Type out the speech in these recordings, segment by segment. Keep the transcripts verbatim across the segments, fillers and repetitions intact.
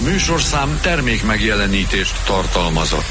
műsorszám termék megjelenítést tartalmazott.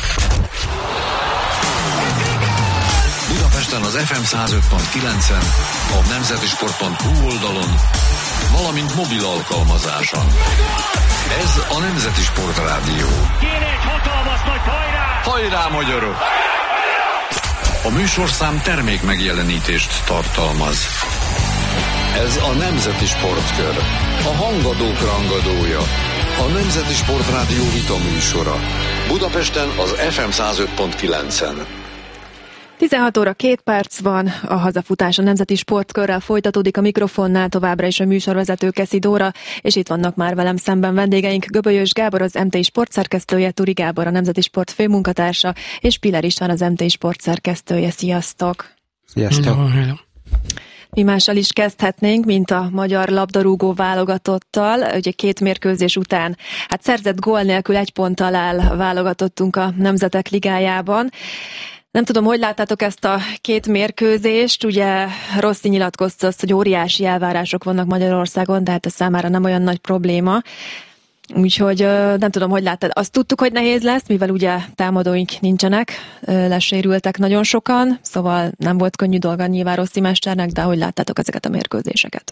Budapesten az ef em száz öt pont kilencen, a nemzetisport pont hu oldalon, valamint mobil alkalmazáson. Ez a Nemzeti Sport Rádió. Kéne egy hatalmas nagy hajrá! Hajrá, magyarok! A műsorszám termék megjelenítést tartalmaz. Ez a Nemzeti Sportkör. A hangadók rangadója. A Nemzeti Sport Rádió vita műsora. Budapesten az ef em száz öt pont kilencen. tizenhat óra két perc van, a hazafutás a Nemzeti Sportkörrel folytatódik, a mikrofonnál továbbra is a műsorvezető Keszi Dóra, és itt vannak már velem szemben vendégeink, Göbölyös Gábor, az em té i Sport szerkesztője, Turi Gábor, a Nemzeti Sport főmunkatársa, és Piller István, az em té i Sport szerkesztője. Sziasztok! Sziasztok! Mi mással is kezdhetnénk, mint a magyar labdarúgó válogatottal. Ugye két mérkőzés után, hát szerzett gól nélkül egy ponttal áll válogatottunk a Nemzetek Ligájában. Nem tudom, hogy láttátok ezt a két mérkőzést, ugye Rossi nyilatkozta azt, hogy óriási elvárások vannak Magyarországon, de hát ez számára nem olyan nagy probléma. Úgyhogy nem tudom, hogy láttad. Azt tudtuk, hogy nehéz lesz, mivel ugye támadóink nincsenek, lesérültek nagyon sokan, szóval nem volt könnyű dolga nyilván Rossi mesternek, de hogy láttátok ezeket a mérkőzéseket?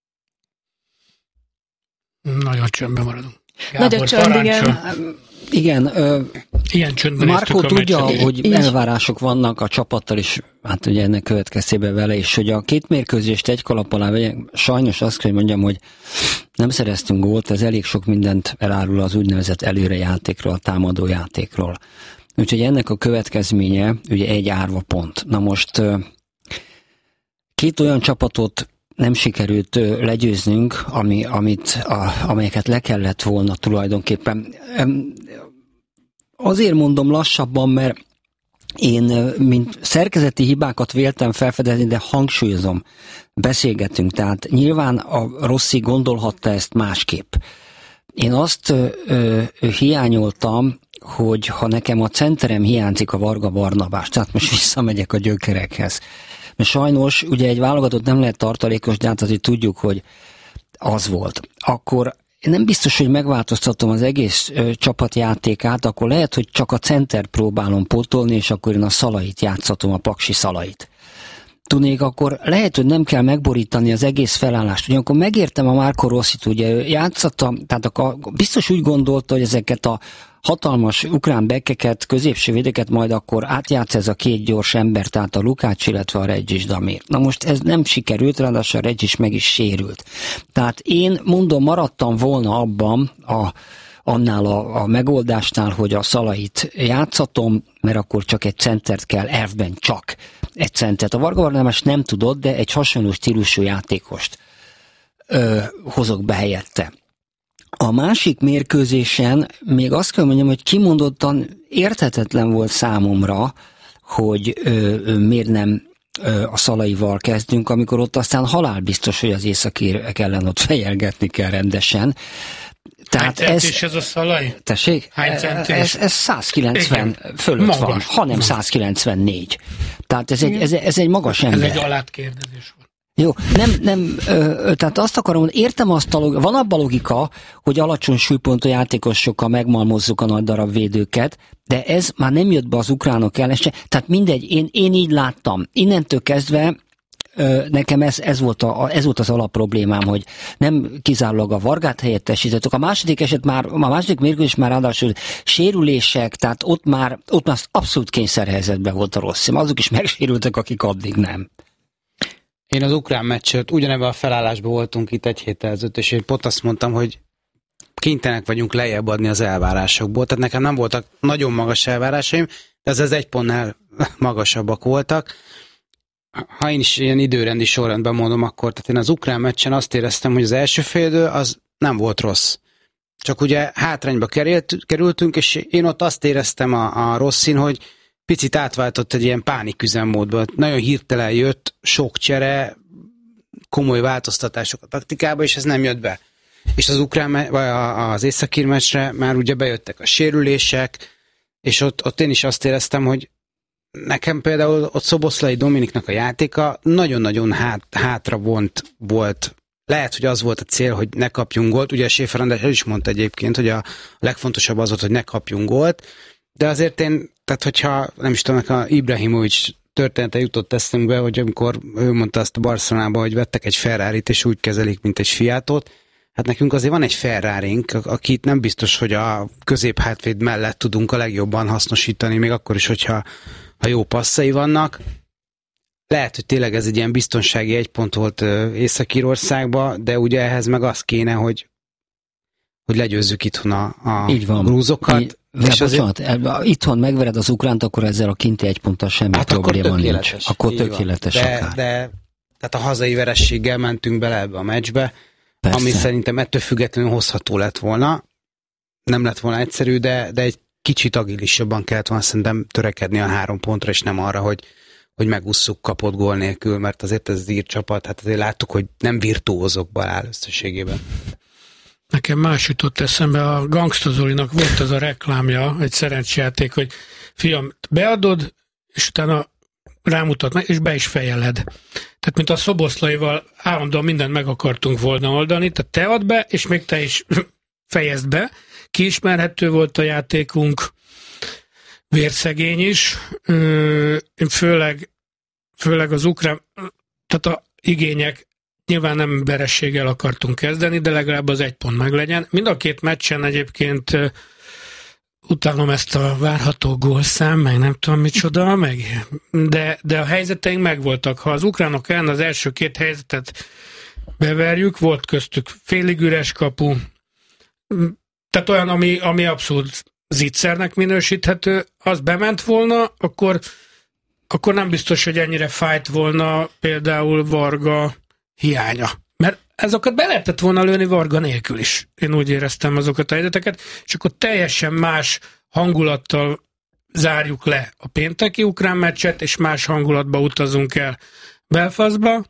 Nagyon csöndben maradunk. Gábor, Nagy a csönd, igen. Igen, ö, ilyen csöndben Márkó tudja, meccset. hogy így elvárások vannak a csapattal is, hát ugye ennek következtében vele is, hogy a két mérkőzést egy kalap alá vegyek. Sajnos azt kell mondjam, hogy nem szereztünk gólt, ez elég sok mindent elárul az úgynevezett előrejátékról, a támadójátékról. Úgyhogy ennek a következménye ugye egy árva pont. Na most két olyan csapatot nem sikerült legyőznünk, ami, amit, a, amelyeket le kellett volna tulajdonképpen. Azért mondom lassabban, mert én, mint szerkezeti hibákat véltem felfedezni, de hangsúlyozom, beszélgetünk. Tehát nyilván a Rossi gondolhatta ezt másképp. Én azt ö, ö, hiányoltam, hogy ha nekem a centerem hiányzik, a Varga Barnabás, tehát most visszamegyek a gyökerekhez. Mert sajnos ugye egy válogatott nem lehet tartalékos, de hát azért tudjuk, hogy az volt. Akkor nem biztos, hogy megváltoztatom az egész ö, csapatjátékát, akkor lehet, hogy csak a center próbálom pótolni, és akkor én a Szalait játszatom, a Paksi Szalait. Tudnék, akkor lehet, hogy nem kell megborítani az egész felállást. Ugyanakkor megértem a Marco Rossit, ugye játszatta, tehát akkor biztos úgy gondolta, hogy ezeket a hatalmas ukrán bekkeket, középső védeket majd akkor átjátsz ez a két gyors ember, tehát a Lukács, illetve a Regis Damir. Na most ez nem sikerült, ráadásul a Regis meg is sérült. Tehát én mondom, maradtam volna abban a annál a, a megoldásnál, hogy a Szalait játszatom, mert akkor csak egy centert kell, elfben csak egy centert. A Varga Barnabás nem tudott, de egy hasonló stílusú játékost ö, hozok be helyette. A másik mérkőzésen még azt kell mondjam, hogy kimondottan érthetetlen volt számomra, hogy ö, ö, miért nem ö, a Szalaival kezdünk, amikor ott aztán halálbiztos, hogy az északírek ellen ott fejelgetni kell rendesen. Tehát Hány ez, centis ez a Szalai? Tessék? Hány centis? Ez, ez száz kilencven igen, fölött magas, van, hanem magas. száz kilencvennégy. Tehát ez egy, ez, ez egy magas ember. Ez egy alátkérdezés volt. Jó, nem, nem, ö, tehát azt akarom, értem azt a logika, van abban logika, hogy alacsony súlypontú játékosokkal megmalmozzuk a nagy darab védőket, de ez már nem jött be az ukránok ellen se, tehát mindegy, én, én így láttam. Innentől kezdve ö, nekem ez, ez, volt a, ez volt az alapproblémám, hogy nem kizárólag a Vargát helyettesítettük. A második eset már, a második mérkőzés már ráadásul sérülések, tehát ott már, ott már abszolút kényszerhelyzetben volt a Rossi. Azok is megsérültek, akik addig nem. Én az ukrán meccset ugyanebben a felállásban voltunk itt egy héttel ezelőtt, és én pont azt mondtam, hogy kénytelenek vagyunk lejjebb adni az elvárásokból. Tehát nekem nem voltak nagyon magas elvárásaim, de az az egy pontnál magasabbak voltak. Ha én is ilyen időrendi sorrendben mondom, akkor tehát én az ukrán meccsen azt éreztem, hogy az első félidő az nem volt rossz. Csak ugye hátrányba kerültünk, és én ott azt éreztem a, a Rossin, hogy picit átváltott egy ilyen pániküzemmódba. Nagyon hirtelen jött, sok csere, komoly változtatások a taktikába, és ez nem jött be. És az ukrán, vagy az északír meccsre már ugye bejöttek a sérülések, és ott, ott én is azt éreztem, hogy nekem például ott Szoboszlai Dominiknak a játéka nagyon-nagyon hát, hátra vont volt lehet, hogy az volt a cél, hogy ne kapjunk gólt. Ugye Schäfer András el is mondta egyébként, hogy a legfontosabb az volt, hogy ne kapjunk gólt. De azért én, tehát hogyha nem is tudom, a Ibrahimovic története jutott eszembe, hogy amikor ő mondta azt a Barcelonában, hogy vettek egy Ferrarit, és úgy kezelik, mint egy Fiatot, hát nekünk azért van egy Ferrarink, akit nem biztos, hogy a középhátvéd mellett tudunk a legjobban hasznosítani, még akkor is, hogyha ha jó passzai vannak. Lehet, hogy tényleg ez egy ilyen biztonsági egypont volt Észak-Írországban, de ugye ehhez meg az kéne, hogy, hogy legyőzzük itthon a, a Így van. grúzokat. Így, és bocsánat, azért... itthon megvered az ukránt, akkor ezzel a kinti egy ponttal semmi hát probléma nincs. Akkor tökéletes de, akár. De, tehát a hazai verességgel mentünk bele ebbe a meccsbe, persze, ami szerintem ettől függetlenül hozható lett volna. Nem lett volna egyszerű, de, de egy kicsit agilisabban kellett volna szerintem törekedni a három pontra, és nem arra, hogy, hogy megússzuk kapott gól nélkül, mert azért ez az ír csapat, hát azért láttuk, hogy nem virtuózokban áll összességében. Nekem más jutott eszembe, a Gangsta Zolinak volt az a reklámja, egy szerencsejáték, hogy fiam, beadod, és utána rámutat meg, és be is fejeled. Tehát, mint a Szoboszlaival állandóan mindent meg akartunk volna oldani, tehát te add be, és még te is fejezd be. Kiismerhető volt a játékunk, vérszegény is, főleg, főleg az ukrán, tehát a igények nyilván nem verességgel akartunk kezdeni, de legalább az egy pont meglegyen. Mind a két meccsen egyébként utálom ezt a várható gólszám, meg nem tudom micsoda, meg, de, de a helyzeteink megvoltak. Ha az ukránok ellen az első két helyzetet beverjük, volt köztük félig üres kapu, tehát olyan, ami, ami abszolút zicsernek minősíthető, az bement volna, akkor, akkor nem biztos, hogy ennyire fájt volna például Varga hiánya. Mert ezeket be lehetett volna lőni Varga nélkül is. Én úgy éreztem azokat a helyzeteket, és akkor teljesen más hangulattal zárjuk le a pénteki ukrán meccset, és más hangulatba utazunk el Belfastba.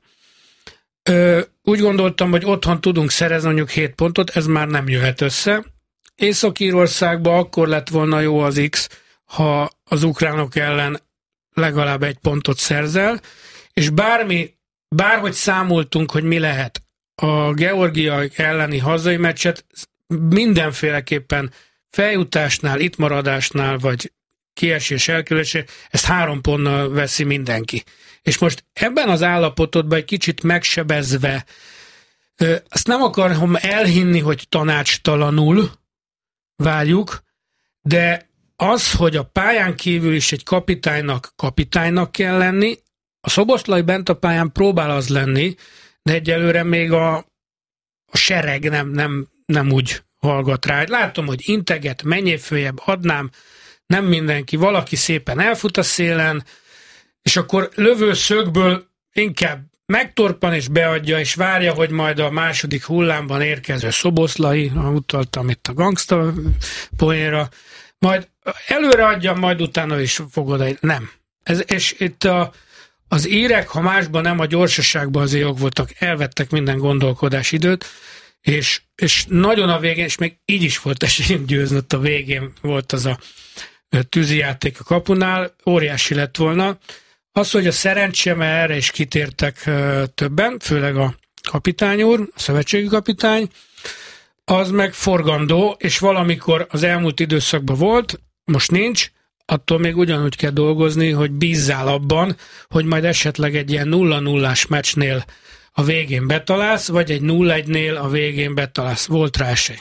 Ö, úgy gondoltam, hogy otthon tudunk szerezni mondjuk hét pontot, ez már nem jöhet össze. Észak-Írországban akkor lett volna jó az X, ha az ukránok ellen legalább egy pontot szerzel, és bármi, bárhogy számoltunk, hogy mi lehet, a georgiai elleni hazai meccset mindenféleképpen feljutásnál, itt maradásnál, vagy kiesés, elkerülésé, ezt három pontnal veszi mindenki. És most ebben az állapotodban egy kicsit megsebezve, azt nem akarom elhinni, hogy tanácstalanul várjuk, de az, hogy a pályán kívül is egy kapitánynak kapitánynak kell lenni, a Szoboszlai bent a pályán próbál az lenni, de egyelőre még a, a sereg nem, nem, nem úgy hallgat rá. Látom, hogy integet, menjél följebb, adnám, nem mindenki, valaki szépen elfut a szélen, és akkor lövő szögből inkább megtorpan és beadja, és várja, hogy majd a második hullámban érkező Szoboszlai, utaltam itt a gangsta poénra, majd előre adja, majd utána is fogod. Nem. Ez, és itt a, az írek, ha másban nem, a gyorsaságban azért jog voltak, elvettek minden gondolkodás időt, és, és nagyon a végén, és még így is volt esélyünk győzni, ott a végén volt az a tűzijáték a kapunál, óriási lett volna. Az, hogy a szerencse, mert erre is kitértek többen, főleg a kapitány úr, a szövetségi kapitány, az meg forgandó, és valamikor az elmúlt időszakban volt, most nincs, attól még ugyanúgy kell dolgozni, hogy bízzál abban, hogy majd esetleg egy ilyen nulla nullás meccsnél a végén betalálsz, vagy egy nulla egynél a végén betalálsz. Volt rá esély.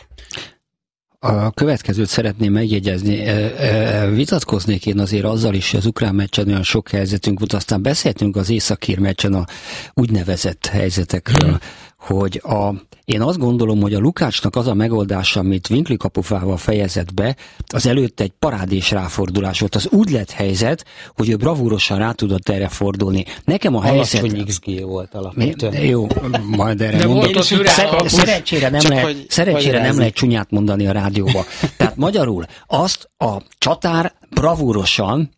A következőt szeretném megjegyezni. Vitatkoznék én azért azzal is, az ukrán meccsen olyan sok helyzetünk volt, aztán beszéltünk az északír meccsen a úgynevezett helyzetekről, hmm. hogy a, én azt gondolom, hogy a Lukácsnak az a megoldása, amit Winkli kapufával fejezett be, az előtte egy parádés ráfordulás volt. Az úgy lett helyzet, hogy ő bravúrosan rá tudott erre fordulni. Nekem a helyzet... Alacsony iksz gé volt alapvetően. Mi? Jó, majd erre de mondom. Szer- szerencsére nem, lehet, hogy, szerencsére hogy nem lehet csúnyát mondani a rádióba. Tehát magyarul azt a csatár bravúrosan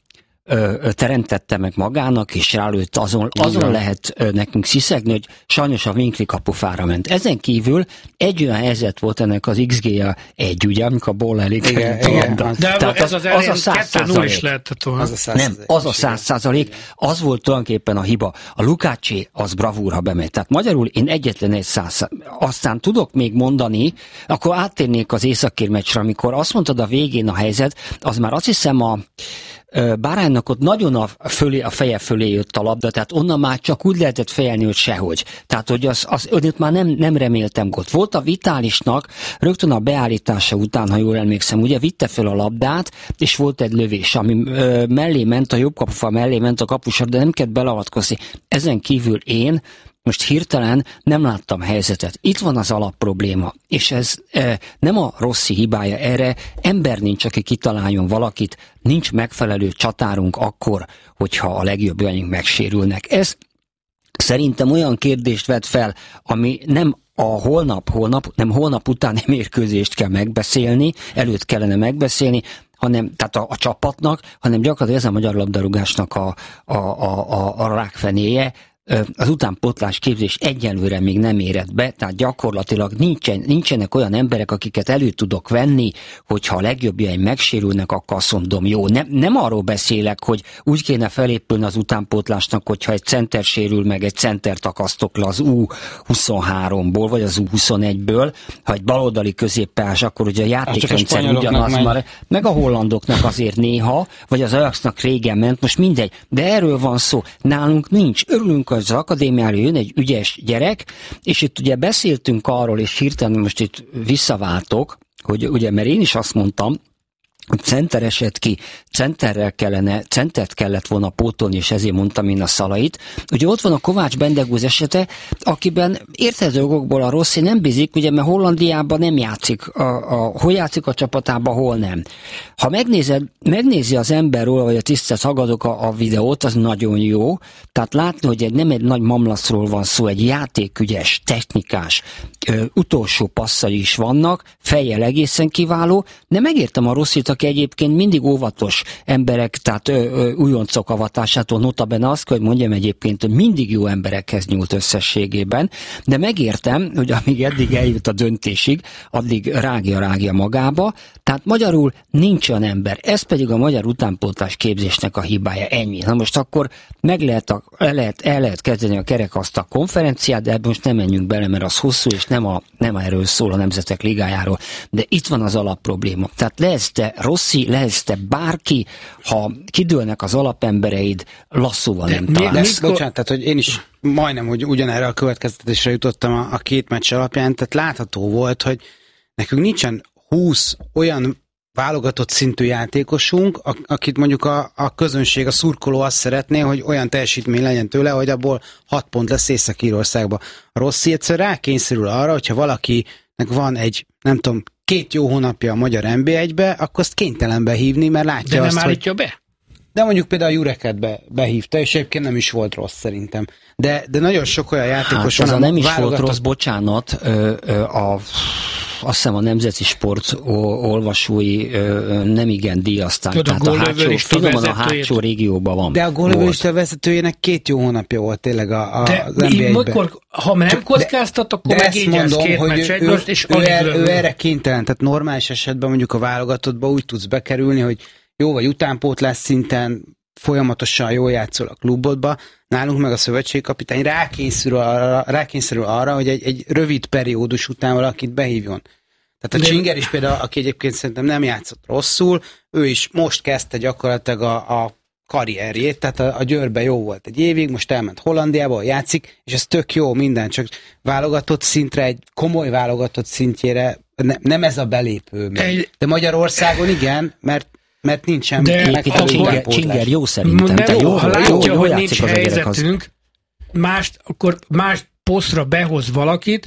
ö, teremtette meg magának, és rálőtt azon, azon lehet ö, nekünk sziszegni, hogy sajnos a Winkli kapufára ment. Ezen kívül egy olyan helyzet volt ennek az iksz gé-je egy, ugye, amikor a ból elég került a labda. De Tehát ez az, az, az a száz null is lehetett volna. Nem, az a száz százalék, az volt tulajdonképpen a hiba. A Lukácsi az bravúr, ha bemegy. Tehát magyarul én egyetlen egy száz. Aztán tudok még mondani, akkor áttérnék az északír meccsre, amikor azt mondtad a végén a helyzet, az már azt hiszem a Báránynak ott nagyon a, fölé, a feje fölé jött a labda, tehát onnan már csak úgy lehetett fejelni, hogy sehogy. Tehát, hogy az, az önött már nem, nem reméltem gott. Volt a Vitálisnak, rögtön a beállítása után, ha jól emlékszem, ugye vitte föl a labdát, és volt egy lövés, ami ö, mellé ment, a jobb kapufa mellé ment a kapusor, de nem kellett beleavatkozni. Ezen kívül én most hirtelen nem láttam helyzetet. Itt van az alapprobléma, és ez e, nem a Rossi hibája, erre ember nincs, aki kitaláljon valakit, nincs megfelelő csatárunk akkor, hogyha a legjobbjaink megsérülnek. Ez szerintem olyan kérdést vet fel, ami nem a holnap, holnap, nem holnap utáni mérkőzést kell megbeszélni, előtt kellene megbeszélni, hanem, tehát a, a csapatnak, hanem gyakorlatilag ez a magyar labdarúgásnak a, a, a, a, a rákfenéje. Az utánpótlás képzés egyelőre még nem érett be, tehát gyakorlatilag nincsen, nincsenek olyan emberek, akiket elő tudok venni, hogyha a legjobbjaim megsérülnek, akkor azt mondom, jó, nem, nem arról beszélek, hogy úgy kéne felépülni az utánpótlásnak, hogyha egy center sérül meg, egy centert akasztok le az U huszonháromból, vagy az U huszonegyből, ha egy baloldali középpás, akkor ugye a játékrendszer ugyanaz, már, meg a hollandoknak azért néha, vagy az Ajaxnak régen ment, most mindegy, de erről van szó, nálunk nincs, örülünk az akadémiára jön egy ügyes gyerek, és itt ugye beszéltünk arról, és hirtelen most itt visszaváltok, hogy ugye, mert én is azt mondtam, hogy center esett ki, centerrel kellene, centert kellett volna pótolni, és ezért mondtam én a Szalait. Ugye ott van a Kovács Bendegúz esete, akiben érthető okokból a Rossi nem bízik, ugye, mert Hollandiában nem játszik, a, a, hol játszik a csapatában, hol nem. Ha megnézed, megnézi az ember róla, vagy a tisztelt hallgatók a, a videót, az nagyon jó, tehát látni, hogy egy, nem egy nagy mamlaszról van szó, egy játékügyes, technikás, ö, utolsó passzai is vannak, fejjel egészen kiváló, de megértem a Rossit, aki egyébként mindig óvatos emberek, tehát ö, ö, újoncok avatásától, notabene azt kell, hogy mondjam egyébként, hogy mindig jó emberekhez nyúlt összességében, de megértem, hogy amíg eddig eljut a döntésig, addig rágja-rágja magába, tehát magyarul nincs olyan ember, ez pedig a magyar utánpótlás képzésnek a hibája, ennyi. Na most akkor meg lehet, a, el, lehet, el lehet kezdeni a kerekasztal konferenciát, de most nem menjünk bele, mert az hosszú, és nem, a, nem erről szól a Nemzetek Ligájáról, de itt van az alapprobléma. Tehát lehezte Rossi, lehezte bárki, ha kidőlnek az alapembereid, lasszóval nem mi, találsz. mikor... Bocsánat, tehát hogy én is majdnem, hogy ugyanerre a következtetésre jutottam a, a két meccs alapján, tehát látható volt, hogy nekünk nincsen húsz olyan válogatott szintű játékosunk, akit mondjuk a, a közönség, a szurkoló azt szeretné, hogy olyan teljesítmény legyen tőle, hogy abból hat pont lesz Észak-Írországba. A Rossi egyszer rákényszerül arra, hogyha valakinek van egy, nem tudom, két jó hónapja a magyar en bé egybe, akkor azt kénytelen behívni, mert látja de azt, nem állítja hogy... be? De mondjuk például a Jureket be, behívta, és egyébként nem is volt rossz szerintem. De, de nagyon sok olyan játékos hát, van, nem is válogatott... volt rossz, bocsánat, ö, ö, a... azt hiszem a Nemzeti Sport olvasói nem igen díjazták. Tudod, tehát a, hátsó, finoman a hátsó régióban van. De a gólövőlista vezetőjének két jó hónapja volt tényleg a, a, de az en bé egyben. Mikor, ha nem kockáztat, akkor megígyelsz két meccs egymást, és ő, alig er, lövő. ő erre kénytelen, tehát normális esetben mondjuk a válogatottba úgy tudsz bekerülni, hogy jó vagy utánpótlás szinten, folyamatosan jól játszol a klubodba, nálunk meg a szövetségkapitány rákényszerül arra, rákényszerül arra hogy egy, egy rövid periódus után valakit behívjon. Tehát a Csinger is például, aki egyébként szerintem nem játszott rosszul, ő is most kezdte gyakorlatilag a, a karrierjét, tehát a, a Győrben jó volt egy évig, most elment Hollandiába, játszik, és ez tök jó minden, csak válogatott szintre, egy komoly válogatott szintjére ne, nem ez a belépő. Egy... De Magyarországon igen, mert mert nincsen megfelelő Csinger jó szerintem. De jó, ha látja, jó, jó, hogy jó nincs helyzetünk, mást, akkor más posztra behoz valakit,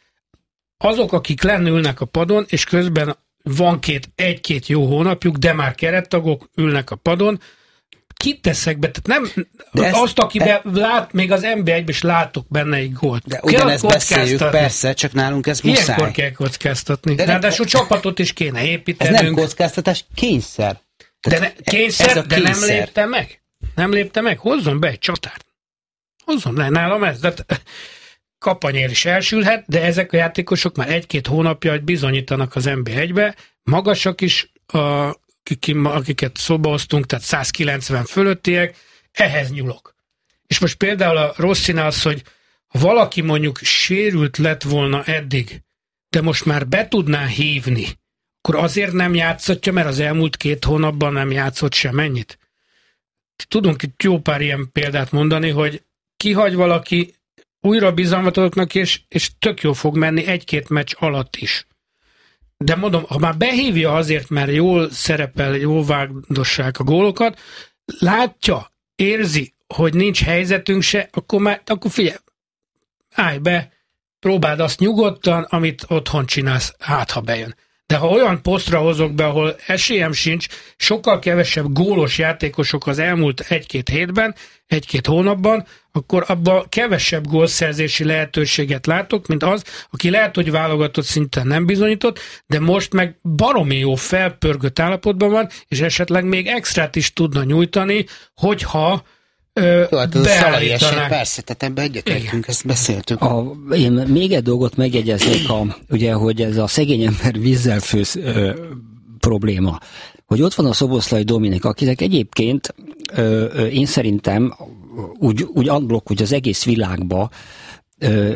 azok, akik lennülnek a padon, és közben van két, egy-két jó hónapjuk, de már kerettagok ülnek a padon, kit teszek be? Tehát nem de azt, akiben e... lát, még az en bé egyben is látok benne egy gólt. De ugyanezt beszéljük, persze, csak nálunk ez muszáj. Ilyenkor kell kockáztatni. De ráadásul csapatot is kéne építenünk. Ez nem kockáztatás, kényszer. De ne, kényszer, de nem lépte meg? Nem lépte meg? Hozzon be egy csatárt. Hozzon le, nálam ez. De Kapanyér is elsülhet, de ezek a játékosok már egy-két hónapja bizonyítanak az en bé egybe, magasak is, a, akiket szóba hoztunk, tehát száz kilencven fölöttiek, ehhez nyúlok. És most például a Rosszinál az, hogy ha valaki mondjuk sérült lett volna eddig, de most már be tudná hívni, akkor azért nem játszatja, mert az elmúlt két hónapban nem játszott semennyit. Tudunk itt jó pár ilyen példát mondani, hogy kihagy valaki, újra bizalmat adoknak, és, és tök jó fog menni egy-két meccs alatt is. De mondom, ha már behívja azért, mert jól szerepel, jól vágdossák a gólokat, látja, érzi, hogy nincs helyzetünk se, akkor már, akkor figyelj, állj be, próbáld azt nyugodtan, amit otthon csinálsz, hát ha bejön. De ha olyan posztra hozok be, ahol esélyem sincs, sokkal kevesebb gólos játékosok az elmúlt egy-két hétben, egy-két hónapban, akkor abban kevesebb gólszerzési lehetőséget látok, mint az, aki lehet, hogy válogatott szinten nem bizonyított, de most meg baromi jó felpörgött állapotban van, és esetleg még extrát is tudna nyújtani, hogyha Ö, Jó, hát az a Szalai eset, persze, tehát ebben egyetértünk, ezt beszéltük. A, én még egy dolgot megjegyeznék, a, ugye, hogy ez a szegény ember vízzel főz ö, probléma, hogy ott van a Szoboszlai Dominik, akinek egyébként ö, ö, én szerintem úgy, úgy unblock, hogy az egész világba ö,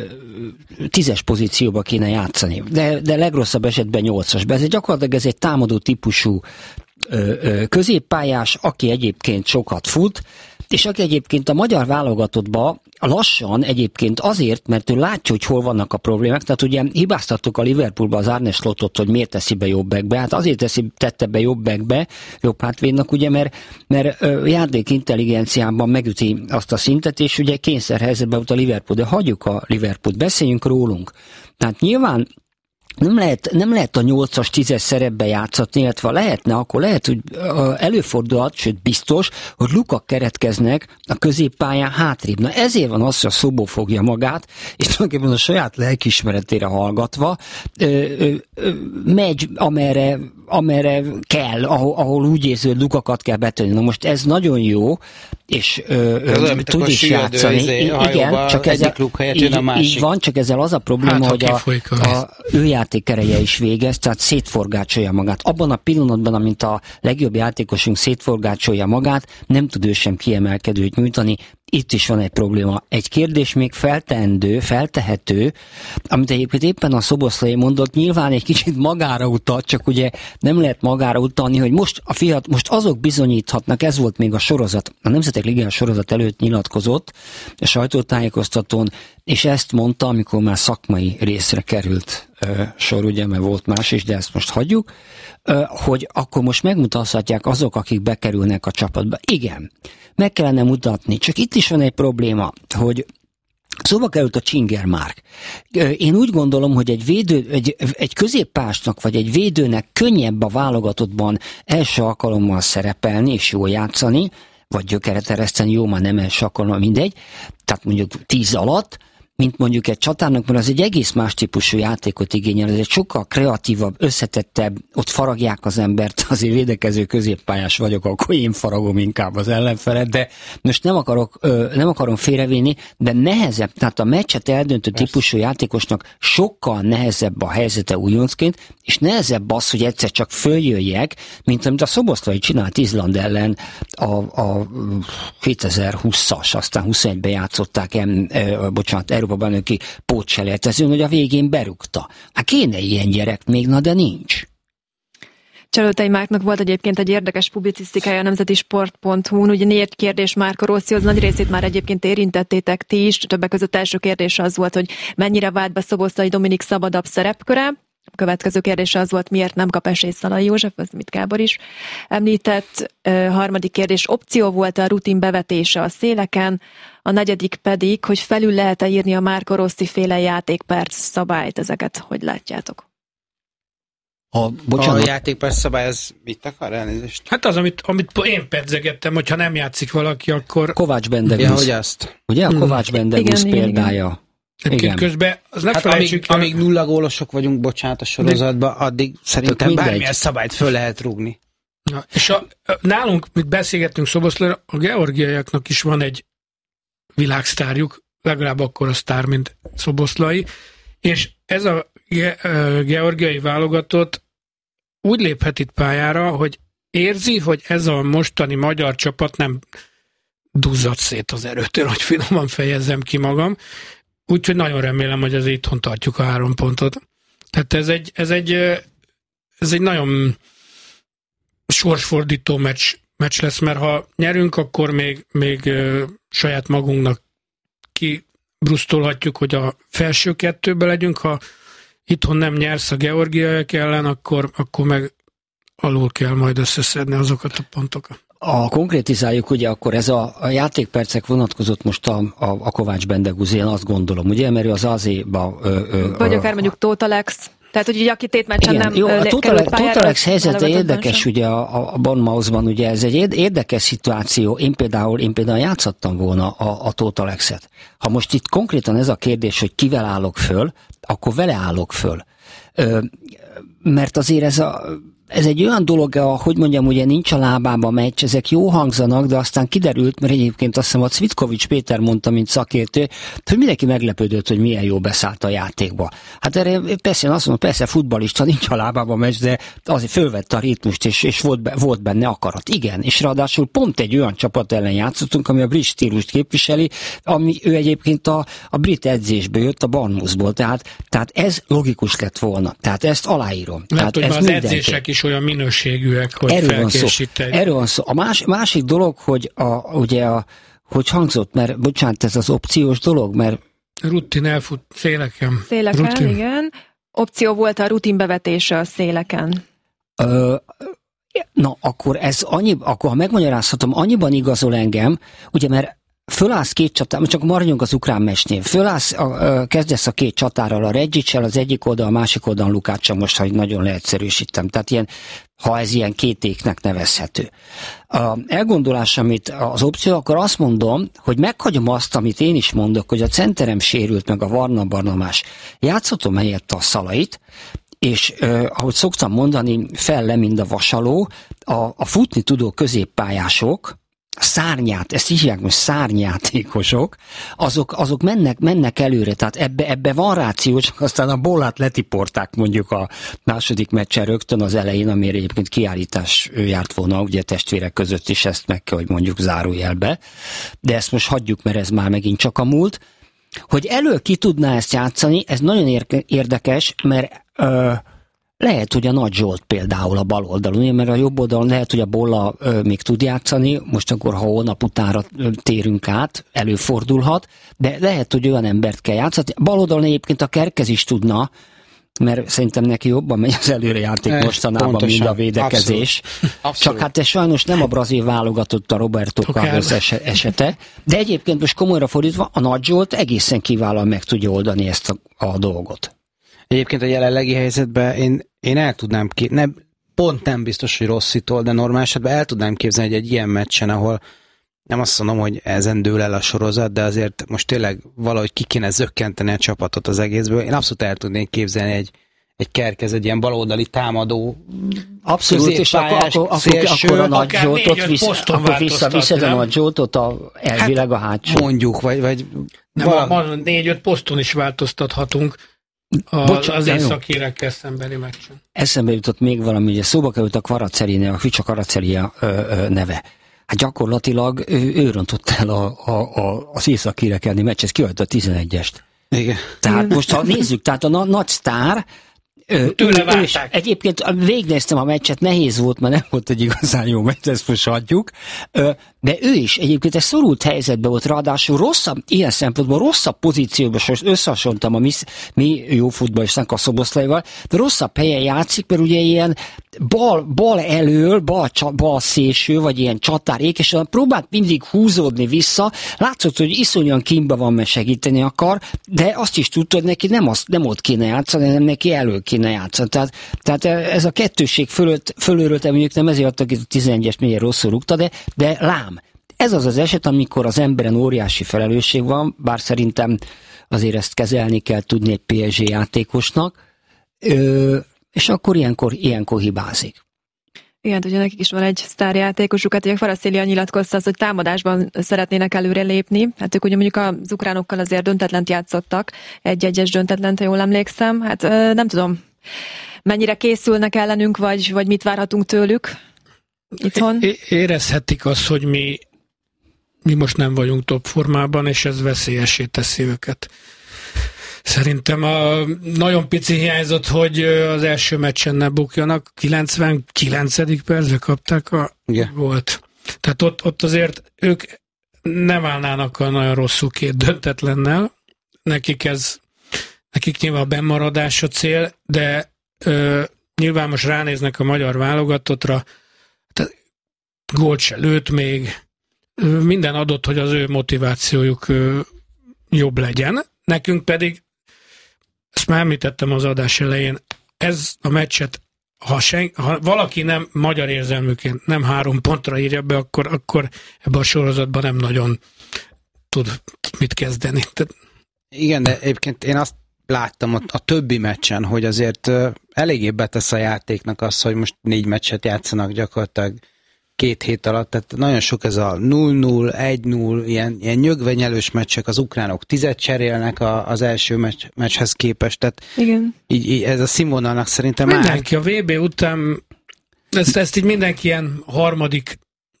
tízes pozícióba kéne játszani, de, de legrosszabb esetben nyolcasba. Ez egy gyakorlatilag ez egy támadó típusú ö, ö, középpályás, aki egyébként sokat fut, és aki egyébként a magyar válogatottban lassan egyébként azért, mert ő látja, hogy hol vannak a problémák, tehát ugye hibáztattuk a Liverpoolba az Arne Slotot, hogy miért teszi be jobbekbe, hát azért teszi, tette be jobbekbe, jobb hátvédnak, ugye, mert, mert játék intelligenciában megüti azt a szintet, és ugye kényszerhelyzetbe volt a Liverpool, de hagyjuk a Liverpoolt, beszéljünk rólunk. Tehát nyilván Nem lehet, nem lehet a nyolcas, tízes szerepbe játszatni, illetve lehetne, akkor lehet, hogy előfordulhat, sőt biztos, hogy lukak keretkeznek a középpályán hátrébb. Na ezért van az, hogy a Szobó fogja magát, és tulajdonképpen a saját lelkiismeretére hallgatva ö, ö, ö, megy, amerre, amerre kell, ahol, ahol úgy érzi, hogy lukakat kell betölni. Na most ez nagyon jó, és ö, ö, tud is játszani. Izé, igen, csak ezzel, így, így van, csak ezzel az a probléma, hát, hogy a, a ő játékereje is végez, tehát szétforgácsolja magát. Abban a pillanatban, amint a legjobb játékosunk szétforgácsolja magát, nem tud ő sem kiemelkedőt nyújtani. Itt is van egy probléma. Egy kérdés még felteendő, feltehető, amit egyébként éppen a Szoboszlai mondott, nyilván egy kicsit magára utal, csak ugye nem lehet magára utalni, hogy most a fiat, most azok bizonyíthatnak, ez volt még a sorozat, a Nemzetek Ligája sorozat előtt nyilatkozott a sajtótájékoztatón, és ezt mondta, amikor már szakmai részre került ö, sor, ugye, mert volt más is, de ezt most hagyjuk, ö, hogy akkor most megmutathatják azok, akik bekerülnek a csapatba. Igen, meg kellene mutatni, csak itt is van egy probléma, hogy szóba került a Csingermárk. Én úgy gondolom, hogy egy, védő, egy, egy középpásnak vagy egy védőnek könnyebb a válogatottban első alkalommal szerepelni és jól játszani, vagy gyökeret ereszteni, jó, már nem első alkalommal, mindegy, tehát mondjuk tíz alatt, mint mondjuk egy csatárnak, mert az egy egész más típusú játékot igényel, ez egy sokkal kreatívabb, összetettebb, ott faragják az embert, azért védekező középpályás vagyok, akkor én faragom inkább az ellenfelet, de most nem akarok, nem akarom félrevinni, de nehezebb, tehát a meccset eldöntő típusú játékosnak sokkal nehezebb a helyzete újoncként, és nehezebb az, hogy egyszer csak följöjjek, mint amit a Szoboszlai csinált Izland ellen a, a kétezer-húszas, aztán huszonegyben játszották, em, e, bocsánat, Európa-bajnoki pótselejtezőn, hogy a végén berúgta. Hát kéne ilyen gyerek még, na de nincs. Csalótai Márknak volt egyébként egy érdekes publicisztikája a nemzeti sport pont hu-n, ugye négy kérdés Márka Rosszihoz, nagy részét már egyébként érintettétek ti is, többek között első kérdés az volt, hogy mennyire vált be Szoboszlai Dominik szabadabb szerepköre. A következő kérdés az volt, miért nem kap esélyt Szalai József, ez mit Gábor is említett. A harmadik kérdés, opció volt a rutin bevetése a széleken. A negyedik pedig, hogy felül lehet-e írni a Márka Rossi féle játékperc szabályt, ezeket hogy látjátok? A, bocsánat. A játékperc szabály, ez mit akar, elnézést? Hát az, amit, amit én pedzegettem, hogyha nem játszik valaki, akkor... Kovács Bendegusz. Ja, hogy azt? Ugye a Kovács Bendegusz hmm. példája. Igen. Igen. Közben az hát amíg, a... amíg nulla gólosok vagyunk, bocsánat, a sorozatban, addig szerintem bármilyen szabályt föl lehet rúgni. Na, és a, nálunk, mit beszélgettünk Szoboszlairól, a georgiaiaknak is van egy világsztárjuk, legalább akkor a sztár, mint Szoboszlai, és ez a ge, georgiai válogatott úgy léphet itt pályára, hogy érzi, hogy ez a mostani magyar csapat nem duzzad szét az erőtől, hogy finoman fejezzem ki magam. Úgyhogy nagyon remélem, hogy az itthon tartjuk a három pontot. Tehát ez egy, ez egy, ez egy nagyon sorsfordító meccs, meccs lesz, mert ha nyerünk, akkor még, még saját magunknak kibrusztolhatjuk, hogy a felső kettőbe legyünk. Ha itthon nem nyersz a georgiaiak ellen, akkor, akkor meg alul kell majd összeszedni azokat a pontokat. A konkrétizáljuk, ugye akkor ez a, a játékpercek vonatkozott most a, a, a Kovács Bendegúzi, én azt gondolom, ugye, mert az azért-ba... Vagy akár mondjuk Tótalex. Tehát, hogy ugye aki tétmeccsen nem jó, a Tótalex helyzete érdekes, ugye a, a Bournemouthban, ugye ez egy érdekes szituáció. Én például, én például játszottam volna a, a Tótalexet. Ha most itt konkrétan ez a kérdés, hogy kivel állok föl, akkor vele állok föl. Ö, mert azért ez a... Ez egy olyan dolog, hogy mondjam, ugye nincs a lábában meccs, ezek jó hangzanak, de aztán kiderült, mert egyébként azt hiszem a Cvitkovics Péter mondta, mint szakértő, hogy mindenki meglepődött, hogy milyen jó beszállt a játékba. Hát erre persze, azt mondom, persze futballista, nincs a lábában meccs, de azért fölvette a ritmust, és, és volt, be, volt benne akarat. Igen, és ráadásul pont egy olyan csapat ellen játszottunk, ami a brit stílust képviseli, ami ő egyébként a, a brit edzésből jött, a Bournemouthból, tehát, tehát ez logikus lett volna. Tehát ezt aláírom. Lehet, tehát hogy az edzések is olyan minőségűek, hogy felkészítek. Erről van szó. A más, másik dolog, hogy a, ugye a, hogy hangzott, mert bocsánat, ez az opciós dolog, mert rutin elfut széleken. Széleken, rutin. Igen. Opció volt a rutin bevetése a széleken. Ö, na, akkor ez annyi, akkor ha megmagyarázhatom, annyiban igazol engem, ugye, mert fölállsz két csatár, csak maradjunk az ukrán mesnél, fölállsz, a, a, kezdesz a két csatárral, a Reggicsel az egyik oldal, a másik oldalon Lukáccsal, most, hogy nagyon leegyszerűsítem, tehát ilyen, ha ez ilyen kétéknek nevezhető. A elgondolás, amit az opció, akkor azt mondom, hogy meghagyom azt, amit én is mondok, hogy a centerem sérült, meg a Varna Barnabás. Játszhatom helyett a Szalait, és eh, ahogy szoktam mondani, felle, mind a vasaló, a, a futni tudó középpályások, szárnyát, ezt így hívják most szárnyjátékosok, azok, azok mennek, mennek előre, tehát ebbe, ebbe van ráció, csak aztán a Bollát letiporták mondjuk a második meccsen rögtön az elején, amire egyébként kiállítás járt volna, ugye testvérek között is, ezt meg kell, hogy mondjuk zárójelbe, de ezt most hagyjuk, mert ez már megint csak a múlt. Hogy elő ki tudná ezt játszani, ez nagyon érdekes, mert ö, lehet, hogy a Nagy Zsolt például a bal oldalon, mert a jobb oldalon lehet, hogy a Bolla ö, még tud játszani, most akkor, ha holnap utára térünk át, előfordulhat, de lehet, hogy olyan embert kell játszani. Bal oldalon egyébként a Kerkez is tudna, mert szerintem neki jobban megy az előrejáték e, mostanában, pontosan, mint a védekezés. Abszolút. Abszolút. Csak hát ez sajnos nem a brazil válogatott a Roberto Carlos esete, de egyébként most komolyra fordítva, a Nagy Zsolt egészen kiválóan meg tudja oldani ezt a, a dolgot. Egyébként a jelenlegi helyzetben én, én el tudnám ki, nem, pont nem biztos, hogy Rosszitól, de normál esetben el tudnám képzelni, hogy egy ilyen meccsen, ahol nem azt mondom, hogy ezen dől el a sorozat, de azért most tényleg valahogy ki kéne zökkenteni a csapatot az egészből. Én abszolút el tudnék képzelni egy, egy Kerkez, egy ilyen baloldali támadó, abszolút, és akkor, akkor, akkor, akkor a Nagy Zsoltot visszaviszed a Nagy Zsoltot a, elvileg a hátsó. Mondjuk, vagy... vagy nem, valami... négy-öt poszton is változtathatunk. A, Bocsán, az északírekkel szembeni meccsen. Eszembe jutott még valami, ugye szóba került a Kvaratskhelia, a Kvicsa Kvaratskhelia neve. Hát gyakorlatilag ő, ő rontott el a, a, a, az északírek elleni meccs, ez kihagyta a tizenegyest. Igen. Tehát most ha nézzük, tehát a na, nagy sztár, Ő, ő, és egyébként végignéztem a meccset, nehéz volt, mert nem volt egy igazán jó meccs, ezt most hagyjuk, de ő is egyébként egy szorult helyzetben volt, ráadásul rosszabb, ilyen szempontból rosszabb pozícióban, most összehasonlítom a mi, mi jó futballistának a Szoboszlaival, de rosszabb helyen játszik, mert ugye ilyen bal, bal elől, bal, bal szélső, vagy ilyen csatárék, és próbált mindig húzódni vissza, látszott, hogy iszonyan kínba van, mert segíteni akar, de azt is tudta, hogy neki nem, azt, nem ott kéne játszani, hanem neki elő kéne játszani. Tehát, tehát ez a kettőség fölött, fölőről, mondjuk nem ezért adtak itt a tizenegyes milyen rosszul rúgta, de, de lám, ez az az eset, amikor az emberen óriási felelősség van, bár szerintem azért ezt kezelni kell tudni egy pé es gé játékosnak, Ö, és akkor ilyenkor, ilyenkor hibázik. Igen, ugye nekik is van egy sztárjátékosuk, hát ugye Kvaratskhelia nyilatkozta azt, hogy támadásban szeretnének előre lépni. Hát ők ugye mondjuk az ukránokkal azért döntetlent játszottak, egy-egyes döntetlent, ha jól emlékszem. Hát nem tudom, mennyire készülnek ellenünk, vagy, vagy mit várhatunk tőlük itthon? É- érezhetik azt, hogy mi, mi most nem vagyunk top formában, és ez veszélyessé teszi őket. Szerintem a nagyon pici hiányzott, hogy az első meccsen ne bukjanak. kilencvenkilencedik percben kapták a yeah. gólt. Tehát ott, ott azért ők nem állnának a nagyon rosszul két döntetlennel. Nekik ez, nekik nyilván a bennmaradás a cél, de ö, nyilván most ránéznek a magyar válogatottra, tehát gólt se lőtt még. Ö, minden adott, hogy az ő motivációjuk ö, jobb legyen. Nekünk pedig, ezt már említettem az adás elején, ez a meccset, ha, sen, ha valaki nem magyar érzelműként nem három pontra írja be, akkor, akkor ebben a sorozatban nem nagyon tud mit kezdeni. Tehát... Igen, de egyébként én azt láttam a, a többi meccsen, hogy azért uh, eléggé betesz a játéknak az, hogy most négy meccset játszanak gyakorlatilag két hét alatt, tehát nagyon sok ez a null null, egy null, ilyen, ilyen nyögvenyelős meccsek, az ukránok tizet cserélnek a, az első meccs, meccshez képest, tehát igen. Így, így ez a színvonalnak szerintem már... Mindenki a vé bé után, ezt, ezt így mindenki ilyen harmadik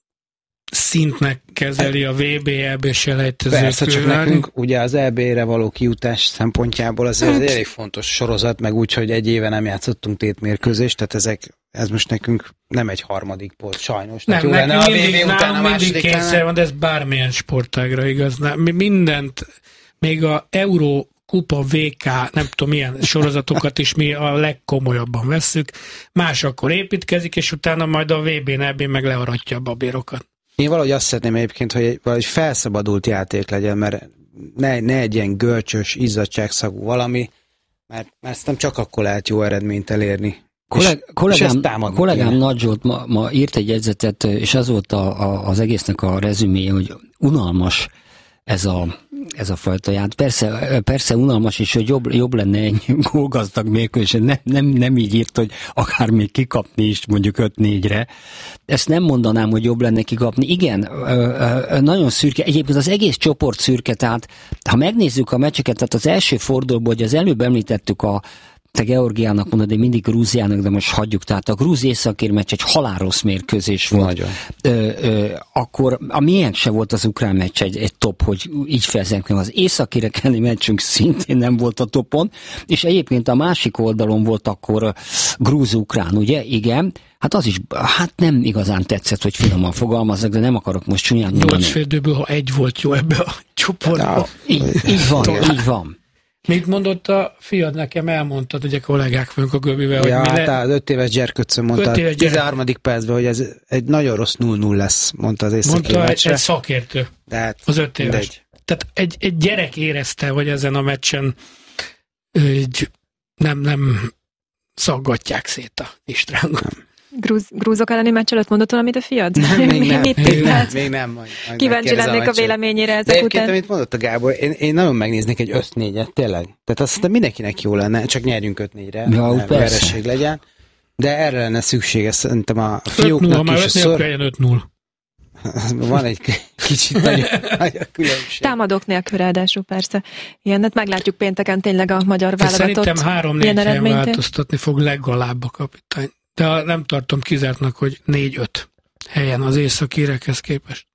szintnek kezeli a vé bé é bé selejtezők. Persze, csak nekünk ugye az é bé-re való kijutás szempontjából azért hát. elég fontos sorozat, meg úgy, hogy egy éve nem játszottunk tétmérkőzést, tehát ezek, ez most nekünk nem egy harmadik pont, sajnos. Nem, jó lenne a vé bé után a mindig kényszer van, de ez bármilyen sportágra igaz. Mi mindent, még a Euró Kupa vé ká, nem tudom milyen sorozatokat is mi a legkomolyabban vesszük, más akkor építkezik, és utána majd a vé bén ebbé meg learatja a babérokat. Én valahogy azt szeretném egyébként, hogy egy, valahogy felszabadult játék legyen, mert ne, ne egy ilyen görcsös, izzadságszagú valami, mert, mert nem csak akkor lehet jó eredményt elérni. Kolleg, és, kollégám, és kollégám Nagy Zsolt ma, ma írt egy jegyzetet, és az volt a, a, az egésznek a rezüméje, hogy unalmas ez a, ez a fajta ját. Persze, persze unalmas is, hogy jobb, jobb lenne egy gólgazdag mérkőzés, nem, nem, nem így írt, hogy akár még kikapni is mondjuk öt négyre. Ezt nem mondanám, hogy jobb lenne kikapni. Igen, nagyon szürke. Egyébként az egész csoport szürke, tehát ha megnézzük a meccseket, tehát az első fordulóból, hogy az előbb említettük a te Georgiának mondod, de mindig Grúziának, de most hagyjuk. Tehát a grúz északír meccs egy halálrossz mérkőzés volt. Ö, ö, akkor a miénk se volt az ukrán meccs egy, egy top, hogy így fejezzünk meg. Az északírek elleni meccsünk szintén nem volt a topon, és egyébként a másik oldalon volt akkor grúz-ukrán, ugye? Igen. Hát az is, hát nem igazán tetszett, hogy finoman fogalmazzak, de nem akarok most csúnyán mondani. Nyolc félidőből, ha egy volt jó ebbe a csoportba. Így, így van, így van. Mit mondott a fiad nekem? Elmondtad, ugye kollégák vagyunk a Göbivel, hogy ja, mi hát le... az öt éves gyerköccön mondta, a tizenharmadik percben, hogy ez egy nagyon rossz null null lesz, mondta az északi Mondta meccsre. egy, egy szakértő, de hát, az öt éves. Mindegy. Tehát egy, egy gyerek érezte, hogy ezen a meccsen így nem, nem szaggatják szét a Istvángot. Grúz, grúzok elleni meccs előtt mondott valamit a fiad? Nem, még nem. Mit még nem, még nem majd, majd kíváncsi lennék a, a véleményére ezek de után. amit mondott a Gábor, én, én nagyon megnéznék egy öt négyet, tényleg. Tehát azt hiszem mindenkinek jó lenne, csak nyerjünk öt négyre, ja, vereség legyen. De erre lenne szüksége szerintem a fiúknak is. öt null, ha már öt null. Van egy kicsit nagy, nagy a különbség. Támadók nélkül ráadásul persze. Ilyen, hát meglátjuk pénteken tényleg a magyar válogatott. Szerintem három-négy helyen változtatni fog legalább a kapitány. De nem tartom kizártnak, hogy négy-öt helyen az északírekhez képest.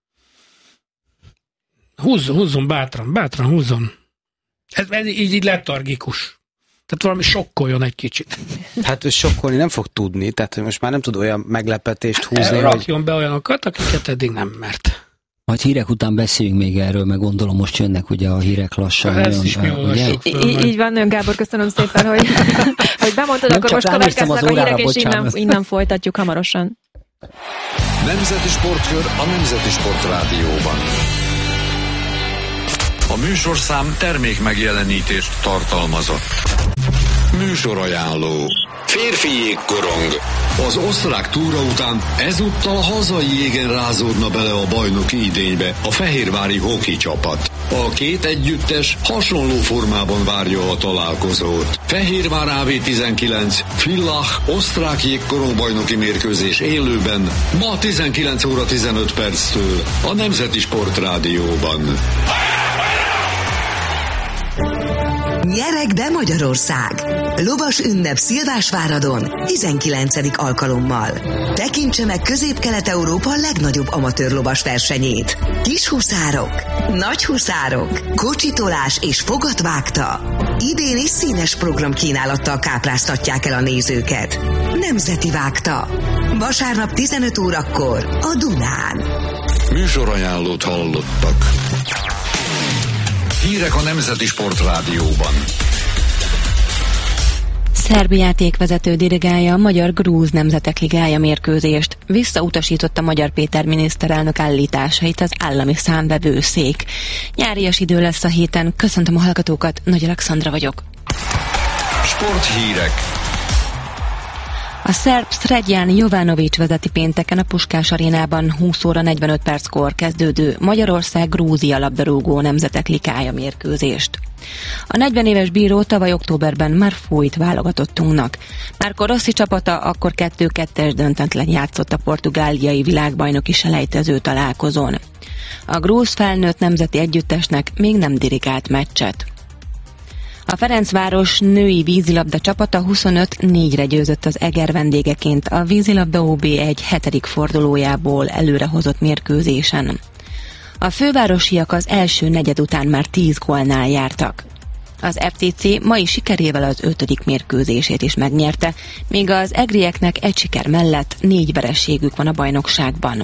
Húzzon, húzzon bátran, bátran húzzon. Ez, ez így, így letargikus. Tehát valami sokkoljon egy kicsit. Hát sokkolni nem fog tudni, tehát most már nem tud olyan meglepetést húzni. Rakjon hogy... be olyanokat, akiket eddig nem mert. Majd hírek után beszéljünk még erről, meg gondolom most jönnek ugye a hírek lassan. Ezt nagyon, is mi olvassuk föl. Így, így van, nagyon Gábor, köszönöm szépen, hogy, hogy bemondtad, akkor most következnek a hírek, és innen, innen folytatjuk hamarosan. Nemzeti Sportkör a Nemzeti Sport Rádióban. A műsorszám termék megjelenítést tartalmazott. Műsorajánló. Férfi jégkorong. Az osztrák túra után ezúttal a hazai jégen rázódna bele a bajnoki idénybe a fehérvári hoki csapat. A két együttes hasonló formában várja a találkozót. Fehérvár á vé tizenkilenc, Villach, osztrák jégkorongbajnoki mérkőzés élőben, ma tizenkilenc óra tizenöt perctől a Nemzeti Sportrádióban. Nyereg be Magyarország! Lovas ünnep Szilvásváradon tizenkilencedik alkalommal. Tekintse meg Közép-Kelet-Európa legnagyobb amatőr lovas versenyét. Kis huszárok, nagy huszárok, kocsitolás és fogatvágta. Idén is színes programkínálattal kápráztatják el a nézőket. Nemzeti vágta. Vasárnap tizenöt órakor a Dunán. Műsorajánlót hallottak. Hírek a Nemzeti Sportrádióban. Szerb játékvezető dirigálja a Magyar-Grúz Nemzetek Ligája mérkőzést. Visszautasította Magyar Péter miniszterelnök állításait az állami számvevőszék. Nyárias idő lesz a héten. Köszöntöm a hallgatókat, Nagy Alexandra vagyok. Sporthírek. A szerb Sredjan Jovanović vezeti pénteken a Puskás arénában húsz óra negyvenöt perckor kezdődő Magyarország-Grúzia labdarúgó Nemzetek Ligája mérkőzést. A negyven éves bíró tavaly októberben már fújt válogatottunknak. Márko Rossi csapata akkor kettő kettes döntetlen játszott a portugáliai világbajnoki selejtező találkozón. A grúz felnőtt nemzeti együttesnek még nem dirigált meccset. A Ferencváros női vízilabda csapata huszonöt négyre győzött az Eger vendégeként a vízilabda ó bé egy hetedik fordulójából előrehozott mérkőzésen. A fővárosiak az első negyed után már tíz gólnál jártak. Az ef té cé mai sikerével az ötödik mérkőzését is megnyerte, míg az egrieknek egy siker mellett négy vereségük van a bajnokságban.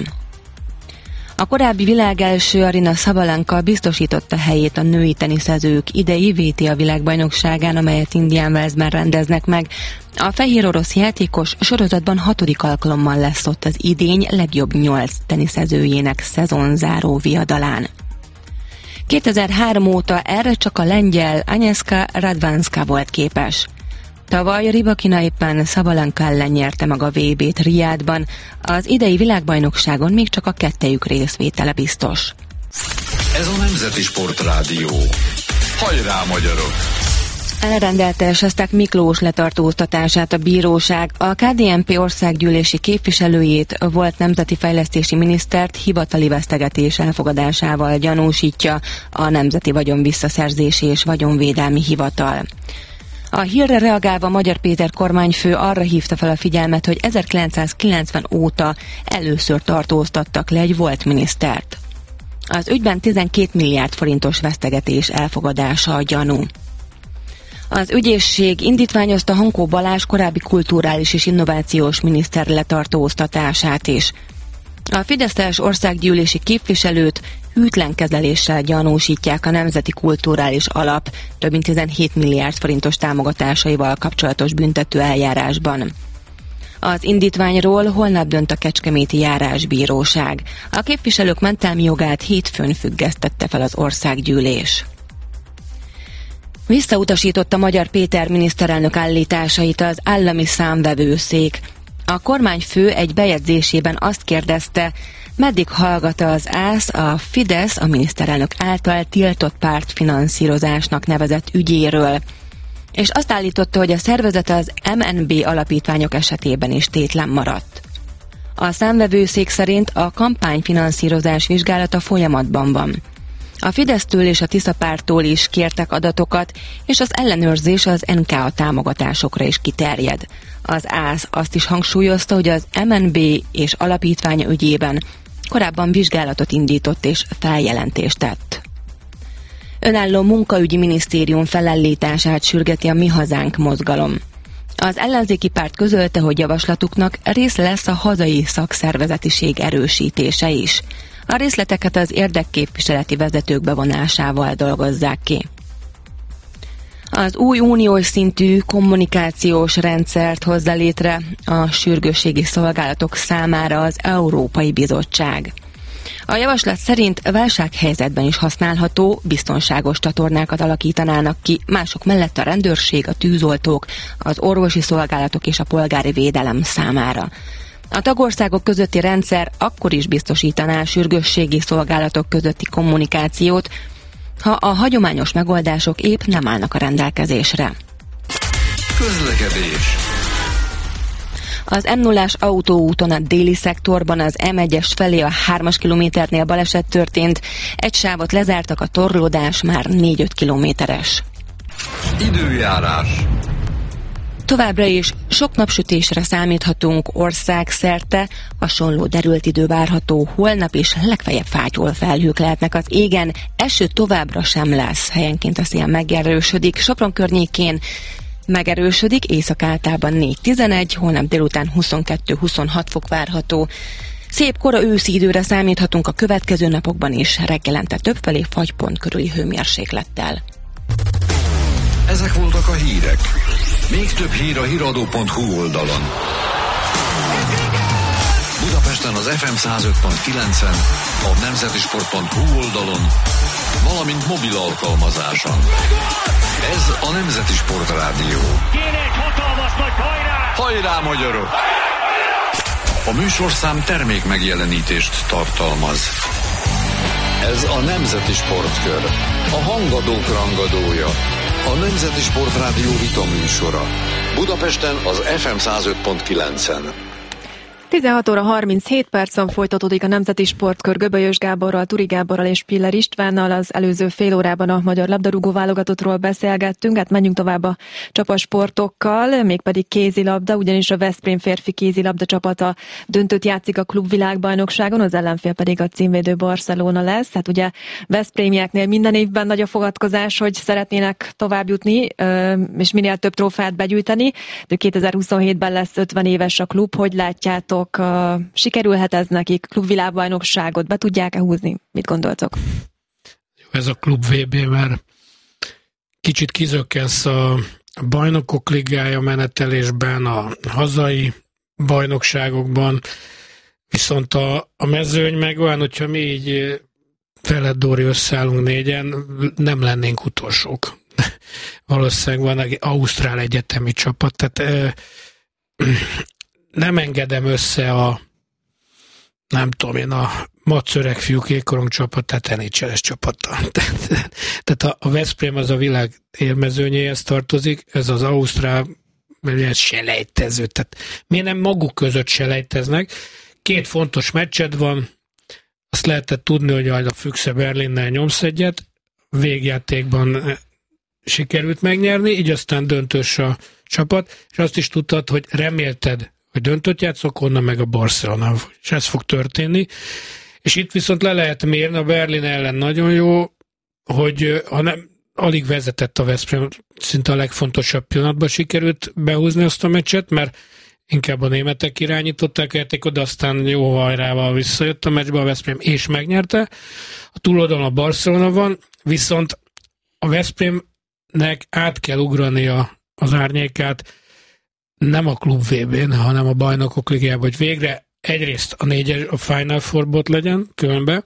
A korábbi világelső Aryna Sabalenka biztosította helyét a női teniszezők idei vé té á világbajnokságán, amelyet Indian Wellsben rendeznek meg. A fehér orosz játékos sorozatban hatodik alkalommal lesz ott az idény legjobb nyolc teniszezőjének szezonzáró viadalán. kétezer-három óta erre csak a lengyel Agnieszka Radwanska volt képes. Tavaly Rybakina éppen Sabalenka ellen nyerte meg a vé bét Riádban, az idei világbajnokságon még csak a kettejük részvétele biztos. Ez a Nemzeti Sportrádió. Hajrá, magyarok! Elrendelte Sesták Miklós letartóztatását a bíróság. A ká dé en pé országgyűlési képviselőjét, volt nemzeti fejlesztési minisztert hivatali vesztegetés elfogadásával gyanúsítja a Nemzeti Vagyon Visszaszerzési és Vagyonvédelmi Hivatal. A hírre reagálva Magyar Péter kormányfő arra hívta fel a figyelmet, hogy ezerkilencszázkilencven óta először tartóztattak le egy volt minisztert. Az ügyben tizenkét milliárd forintos vesztegetés elfogadása a gyanú. Az ügyészség indítványozta Hankó Balázs korábbi kulturális és innovációs miniszter letartóztatását is. A fideszes országgyűlési képviselőt hűtlen kezeléssel gyanúsítják a Nemzeti Kulturális Alap több mint tizenhét milliárd forintos támogatásaival kapcsolatos büntető eljárásban. Az indítványról holnap dönt a kecskeméti járásbíróság. A képviselők mentelmi jogát hétfőn függesztette fel az országgyűlés. Visszautasította Magyar Péter miniszterelnök állításait az állami számvevőszék. A kormányfő egy bejegyzésében azt kérdezte, meddig hallgat az ÁSZ a Fidesz a miniszterelnök által tiltott pártfinanszírozásnak nevezett ügyéről, és azt állította, hogy a szervezet az em en bé alapítványok esetében is tétlen maradt. A számvevőszék szerint a kampányfinanszírozás vizsgálata folyamatban van. A Fidesztől és a Tisza párttól is kértek adatokat, és az ellenőrzés az en ká á támogatásokra is kiterjed. Az ÁSZ azt is hangsúlyozta, hogy az em en bé és alapítványa ügyében korábban vizsgálatot indított és feljelentést tett. Önálló munkaügyi minisztérium felállítását sürgeti a Mi Hazánk mozgalom. Az ellenzéki párt közölte, hogy javaslatuknak része lesz a hazai szakszervezetiség erősítése is. A részleteket az érdekképviseleti vezetők bevonásával dolgozzák ki. Az új uniós szintű kommunikációs rendszert hozza létre a sürgősségi szolgálatok számára az Európai Bizottság. A javaslat szerint válsághelyzetben is használható, biztonságos csatornákat alakítanának ki, mások mellett a rendőrség, a tűzoltók, az orvosi szolgálatok és a polgári védelem számára. A tagországok közötti rendszer akkor is biztosítaná a sürgősségi szolgálatok közötti kommunikációt, ha a hagyományos megoldások épp nem állnak a rendelkezésre. Közlekedés. Az em nullás autóúton a déli szektorban az em egyes felé a hármas kilométernél baleset történt. Egy sávot lezártak, a torlódás már négy-öt kilométeres. Időjárás. Továbbra is sok napsütésre számíthatunk országszerte, hasonló derült idő várható holnap is, legfeljebb fátyol felhők lehetnek az égen, eső továbbra sem lesz, helyenként a szél megerősödik, Sopron környékén megerősödik, észak általában négy-tizenegy, holnap délután huszonkettő-huszonhat fok várható. Szép kora őszi időre számíthatunk a következő napokban is, reggelente többfelé fagypont körüli hőmérséklettel. Ezek voltak a hírek. Még több hír a híradó pont hu oldalon. Budapesten az ef em száz öt pont kilencen, a nemzetisport pont hu oldalon, valamint mobil alkalmazáson. Ez a Nemzeti Sport Rádió. Kéne egy hatalmas nagy hajrá! Hajrá, magyarok! A műsorszám termék megjelenítést tartalmaz. Ez a Nemzeti Sportkör, a hangadók rangadója, a Nemzeti Sport Rádió vita műsora. Budapesten az ef em száz öt pont kilencen. tizenhat óra harminchét percen folytatódik a Nemzeti Sportkör Göbölyös Gáborral, Turi Gáborral és Piller Istvánnal. Az előző fél órában a magyar labdarúgó válogatottról beszélgettünk, hát menjünk tovább a csapasportokkal, mégpedig kézilabda, ugyanis a Veszprém férfi kézilabda csapata döntőt játszik a klubvilágbajnokságon, az ellenfél pedig a címvédő Barcelona lesz. Hát ugye veszprémieknél minden évben nagy a fogadkozás, hogy szeretnének tovább jutni, és minél több trófeát begyűjteni, de kétezer-huszonhétben lesz ötven éves a klub. Hogy látjátok? Sikerülhet ez nekik? Klubvilágbajnokságot be tudják-e húzni? Mit gondoltok? Ez a klub vé bé, mert kicsit kizökkensz a bajnokok ligája menetelésben, a hazai bajnokságokban, viszont a, a mezőny meg olyan, hogyha mi így Feled Dóri összeállunk négyen, nem lennénk utolsók. Valószínűleg van egy ausztrál egyetemi csapat, tehát eh, nem engedem össze a nem tudom én, a Mac öreg fiúk ékorong csapatát en há el-es csapattal. Tehát a Veszprém az a világ élmezőnyéhez tartozik, ez az ausztrál, ez selejtező. Tehát miért nem maguk között selejteznek? Két fontos meccsed van, azt lehetett tudni, hogy a Füchse Berlinnel nyomsz egyet, végjátékban sikerült megnyerni, így aztán döntős a csapat, és azt is tudtad, hogy remélted, hogy döntőt játszok, onnan meg a Barcelona, és ez fog történni. És itt viszont le lehet mérni, a Berlin ellen nagyon jó, hogy ha nem, alig vezetett a Veszprém, szinte a legfontosabb pillanatban sikerült behúzni azt a meccset, mert inkább a németek irányították a játékot, de aztán jó hajrával visszajött a meccsbe a Veszprém, és megnyerte. A túloldalon a Barcelona van, viszont a Veszprémnek át kell ugrani a, az árnyékát, nem a klub vé bén, hanem a bajnokok ligájában, hogy végre egyrészt a négyes, a Final Four-bot legyen különben,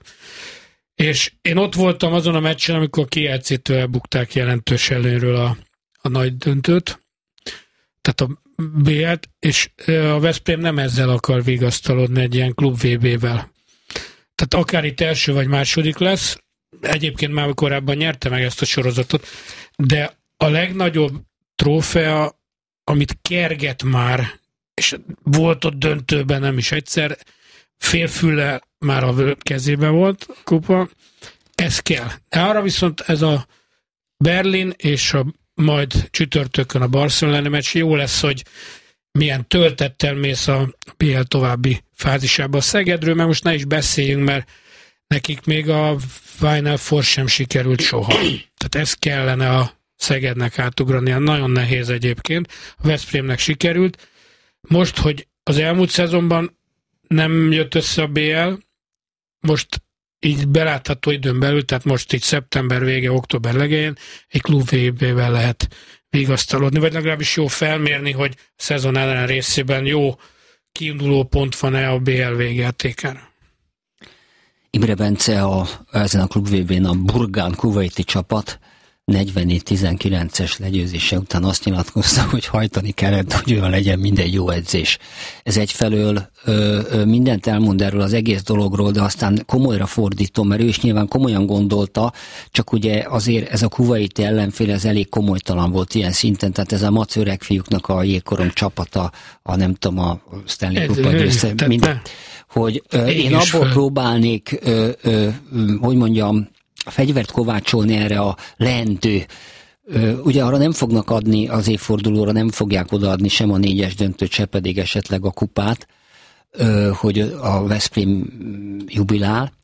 és én ott voltam azon a meccsen, amikor a ká el cé-től elbukták jelentős előnyről a, a nagy döntőt, tehát a bé el-t, és a Veszprém nem ezzel akar vigasztalodni egy ilyen klub vé bé-vel. Tehát akár itt első vagy második lesz, egyébként már korábban nyerte meg ezt a sorozatot, de a legnagyobb trófea, amit kerget már, és volt ott döntőben nem is egyszer, félfüllel már a kezében volt a kupa, ez kell. Arra viszont ez a Berlin és a majd csütörtökön a Barcelona meccs jó lesz, hogy milyen töltettel mész a bé el további fázisába. A Szegedről meg most ne is beszéljünk, mert nekik még a Final Four sem sikerült soha. Tehát ez kellene a Szegednek átugrania. Nagyon nehéz egyébként. A Veszprémnek sikerült. Most, hogy az elmúlt szezonban nem jött össze a bé el, most így belátható időn belül, tehát most így szeptember vége, október legején egy klub vé bé-vel lehet vigasztalodni, vagy legalábbis jó felmérni, hogy a szezon ellen részében jó kiinduló pont van-e a bé el végjátékára. Imre Bence a, ezen a klub vé bén a Burgán kuwaiti csapat negyvennégy tizenkilences legyőzése után azt nyilatkozta, hogy hajtani kellett, hogy olyan legyen minden jó edzés. Ez egyfelől ö, ö, mindent elmond erről az egész dologról, de aztán komolyra fordítom, mert ő is nyilván komolyan gondolta, csak ugye azért ez a kuvaiti ellenfél, ez elég komolytalan volt ilyen szinten, tehát ez a mac öreg fiúknak a jégkorong csapata, a nem tudom, a Stanley Kupa győzte, minden, hogy ö, én abból fel. próbálnék, ö, ö, hogy mondjam, a fegyvert kovácsolni erre a leendő. Ugye arra nem fognak adni az évfordulóra, nem fogják odaadni sem a négyes döntőt, se pedig esetleg a kupát, hogy a Veszprém jubilál,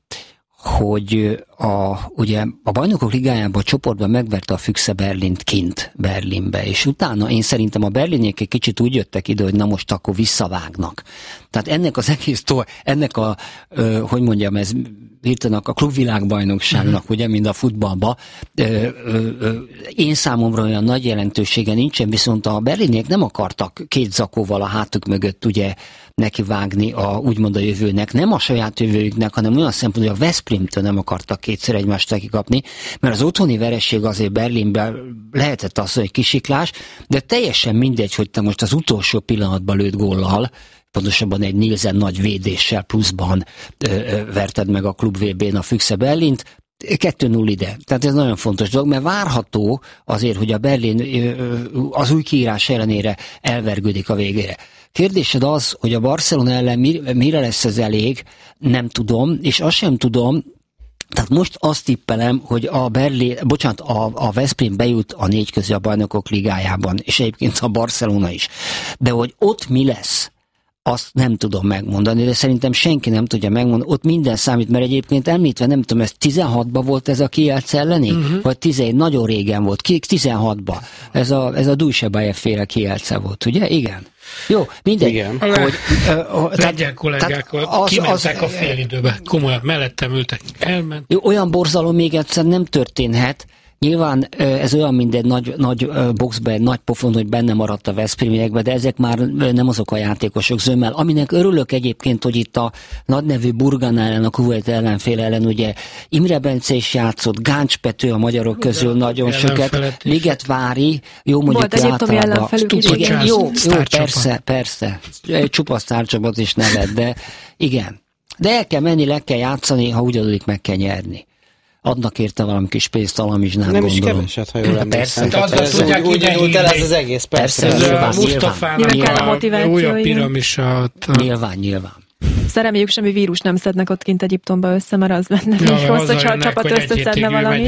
hogy a, ugye a Bajnokok Ligájában a csoportban megverte a Füchse Berlint kint Berlinbe, és utána én szerintem a berliniek egy kicsit úgy jöttek ide, hogy na most akkor visszavágnak. Tehát ennek az egész, ennek a, ö, hogy mondjam, ez hirtelen a klubvilágbajnokságnak, uh-huh. ugye, mint a futballba, ö, ö, ö, én számomra olyan nagy jelentősége nincsen, viszont a berliniek nem akartak két zakóval a hátuk mögött ugye nekivágni a, úgymond a jövőnek, nem a saját jövőjüknek, hanem olyan szempont, hogy a Veszprémtől nem akartak kétszer egymást nekikapni, mert az otthoni vereség azért Berlinben lehetett az, hogy kisiklás, de teljesen mindegy, hogy te most az utolsó pillanatban lőtt góllal, pontosabban egy Nielsen nagy védéssel pluszban ö, ö, verted meg a klub vé bén a Füchse Berlint, kettő null ide. Tehát ez nagyon fontos dolog, mert várható azért, hogy a Berlin ö, az új kiírás ellenére elvergődik a végére. Kérdésed az, hogy a Barcelona ellen mire lesz ez elég, nem tudom, és azt sem tudom, tehát most azt tippelem, hogy a Berlin, bocsánat, a, a Veszprém bejut a négy közé a Bajnokok Ligájában, és egyébként a Barcelona is. De hogy ott mi lesz, azt nem tudom megmondani, de szerintem senki nem tudja megmondani. Ott minden számít, mert egyébként említve, nem tudom, ez tizenhatban volt ez a Kielce elleni? Uh-huh. Vagy tizenegy, nagyon régen volt. Ki, tizenhatban. Ez a, ez a Dujsebájev féle Kielce volt, ugye? Igen. Jó, mindegy. Igen. Hogy, uh, Legyen kollégákkal, az, kimentek az, a félidőbe. Komolyan, mellettem ültek. Elment. Jó, olyan borzalom még egyszer nem történhet. Nyilván ez olyan, mint egy nagy, nagy boxben, egy nagy pofon, hogy benne maradt a veszprémiekben, de ezek már nem azok a játékosok zömmel. Aminek örülök egyébként, hogy itt a nagynevű Burgan ellen, a Kuwait ellenfél ellen, ugye Imre Bence is játszott, Gáncs Pető a magyarok közül nagyon sokat, Ligetvári, jó mondjuk általában. Igen, jó, jó, persze, persze. Egy csupa sztárcsapat is nevet, de igen. De el kell menni, le kell játszani, ha úgy adódik, meg kell nyerni. Adnak érte valami kis pénzt, alamizsnál nem gondolom. Nem is keveset, ha jól emlékszem. Persze, úgy, úgy indult el ez az egész, persze. persze ez nyilván, a Mustafának nyilván. a újabb piramisat. Nyilván, nyilván. Reméljük, semmi vírus nem szednek ott kint Egyiptomba össze, mert az lenne ja, még rossz, hogyha a csapat összeszedne valami.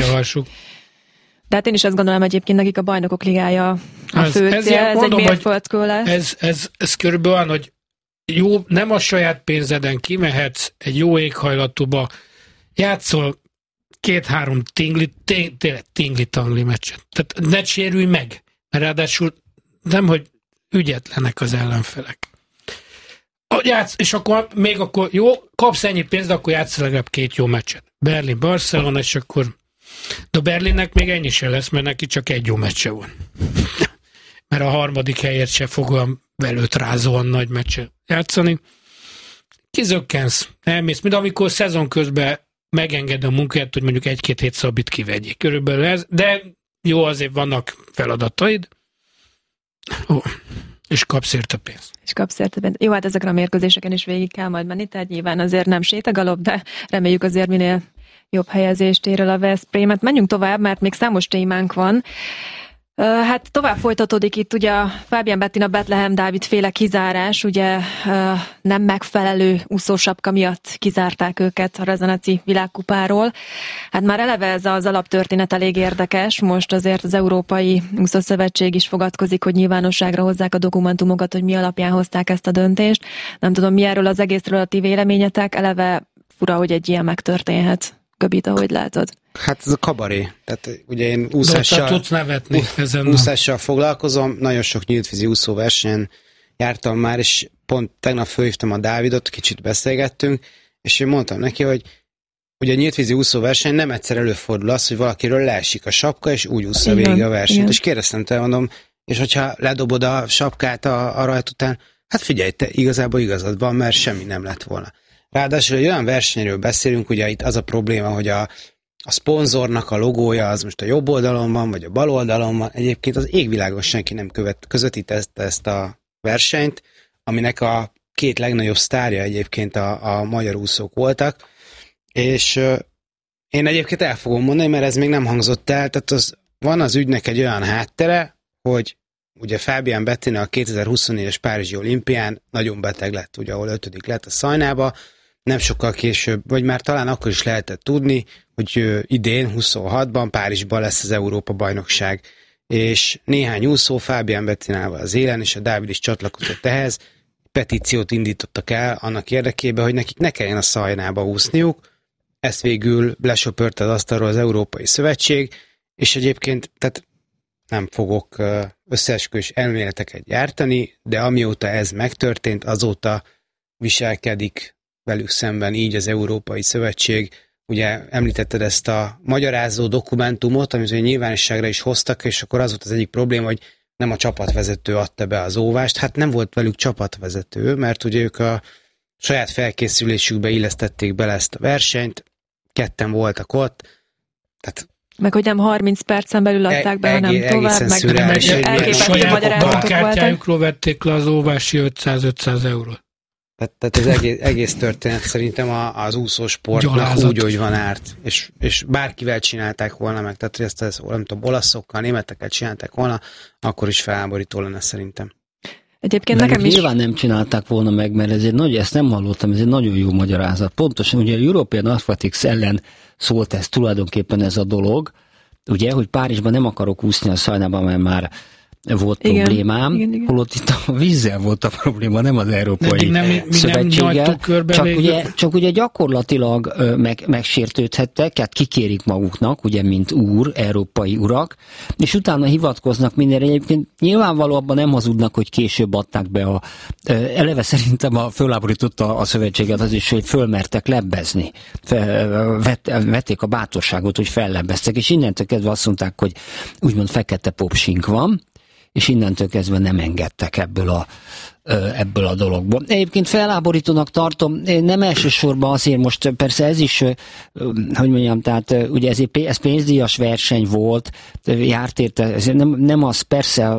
De hát én is azt gondolom, egyébként nekik a Bajnokok Ligája a ez, fő ez, cél, ez mondom, egy mérföldkő lesz. Ez, ez, ez körülbelül olyan, hogy jó, nem a saját pénzeden kimehetsz egy jó éghajlatúba, játszol két-három tingli, tényleg tingli-tangli meccset. Tehát ne sérülj meg, mert ráadásul nem, hogy ügyetlenek az ellenfelek. Játsz, és akkor még akkor jó, kapsz ennyi pénzt, de akkor játsz legalább két jó meccset. Berlin, Barcelona, és akkor de Berlinnek még ennyi sem lesz, mert neki csak egy jó meccse van. Mert a harmadik helyért se fog olyan velőtrázóan nagy meccset játszani. Kizökkensz, elmész, mint amikor szezon közben megenged a munkáját, hogy mondjuk egy-két hét szabít kivegyék. Körülbelül ez, de jó, azért vannak feladataid, ó, és kapsz érte pénzt. És kapsz érte pénzt. Jó, hát ezekre a mérkőzéseken is végig kell majd menni, tehát nyilván azért nem sétagalop, de reméljük azért minél jobb helyezést ér el a Veszprémet. Menjünk tovább, mert még számos témánk van. Hát tovább folytatódik itt ugye a Fábián Bettina Bethlehem Dávid féle kizárás, ugye nem megfelelő úszósapka miatt kizárták őket a Rezaneci világkupáról. Hát már eleve ez az alaptörténet elég érdekes, most azért az Európai Úszószövetség is fogadkozik, hogy nyilvánosságra hozzák a dokumentumokat, hogy mi alapján hozták ezt a döntést. Nem tudom, mi erről az egészről a ti véleményetek, eleve fura, hogy egy ilyen megtörténhet. Göbit, ahogy látod. Hát ez a kabaré. Tehát ugye én úszással, tudsz nevetni ezen úszással foglalkozom, nagyon sok nyíltvízi úszóversenyen jártam már, és pont tegnap fölhívtam a Dávidot, kicsit beszélgettünk, és én mondtam neki, hogy ugye a nyíltvízi úszóverseny nem egyszer előfordul az, hogy valakiről leesik a sapka, és úgy ússza végig a versenyt. Igen. És kérdeztem te, mondom, és hogyha ledobod a sapkát a, a rajt után, hát figyelj, te igazából igazad van, mert semmi nem lett volna. Ráadásul egy olyan versenyről beszélünk, ugye itt az a probléma, hogy a, a szponzornak a logója az most a jobb oldalon van, vagy a bal oldalon van. Egyébként az égvilágon senki nem követ, közvetítette ezt a versenyt, aminek a két legnagyobb sztárja egyébként a, a magyar úszók voltak, és uh, én egyébként el fogom mondani, mert ez még nem hangzott el, tehát az, van az ügynek egy olyan háttere, hogy ugye Fábián Bettina a kétezer-huszonnégyes Párizsi olimpián nagyon beteg lett, ugye ahol ötödik lett a Szajnába, nem sokkal később, vagy már talán akkor is lehetett tudni, hogy idén, huszonhatban Párizsban lesz az Európa-bajnokság, és néhány úszó Fábián Bettinával az élen, és a Dávid is csatlakozott ehhez, petíciót indítottak el annak érdekében, hogy nekik ne kelljen a Szajnába úszniuk, ezt végül lesöpörte az asztalról az Európai Szövetség, és egyébként tehát nem fogok összeesküvés elméleteket gyártani, de amióta ez megtörtént, azóta viselkedik velük szemben így az Európai Szövetség. Ugye említetted ezt a magyarázó dokumentumot, amit nyilvánosságra is hoztak, és akkor az volt az egyik probléma, hogy nem a csapatvezető adta be az óvást. Hát nem volt velük csapatvezető, mert ugye ők a saját felkészülésükbe illesztették bele ezt a versenyt, ketten voltak ott, tehát meg hogy nem harminc percen belül adták be, hanem egész, tovább, meg elképesztő magyarázatok voltak. Kártyájukról vették le az óvási ötszáz-ötszáz eurót. Tehát, tehát az egész, egész történet szerintem a, az úszósportnak úgy, hogy van árt. És, és bárkivel csinálták volna meg, tehát hogy ezt, ezt nem tudom, olaszokkal, németekkel csinálták volna, akkor is felháborító lenne szerintem. Egyébként de nekem is... Nyilván nem csinálták volna meg, mert ez egy nagy, ezt nem hallottam, ez egy nagyon jó magyarázat. Pontosan, ugye a European Athletics ellen szólt ez tulajdonképpen ez a dolog, ugye, hogy Párizsban nem akarok úszni a Szajnában, mert már volt igen, problémám, igen, igen. holott itt a vízzel volt a probléma, nem az Európai nem, mi, mi Szövetséggel. Csak ugye, csak ugye gyakorlatilag meg, megsértődhettek, hát kikérik maguknak, ugye, mint úr, európai urak, és utána hivatkoznak mindenre. Egyébként nyilvánvalóan nem hazudnak, hogy később adták be a... Eleve szerintem a fölháborította a szövetséget az is, hogy fölmertek lebbezni. Fel, vet, vették a bátorságot, hogy fellebbeztek, és innentől kezdve azt mondták, hogy úgymond fekete popsink van, és innentől kezdve nem engedtek ebből a, ebből a dologból. Egyébként felháborítónak tartom, nem elsősorban azért most, persze ez is, hogy mondjam, tehát ugye ez, ez pénzdíjas verseny volt, járt érte, ez nem, nem az persze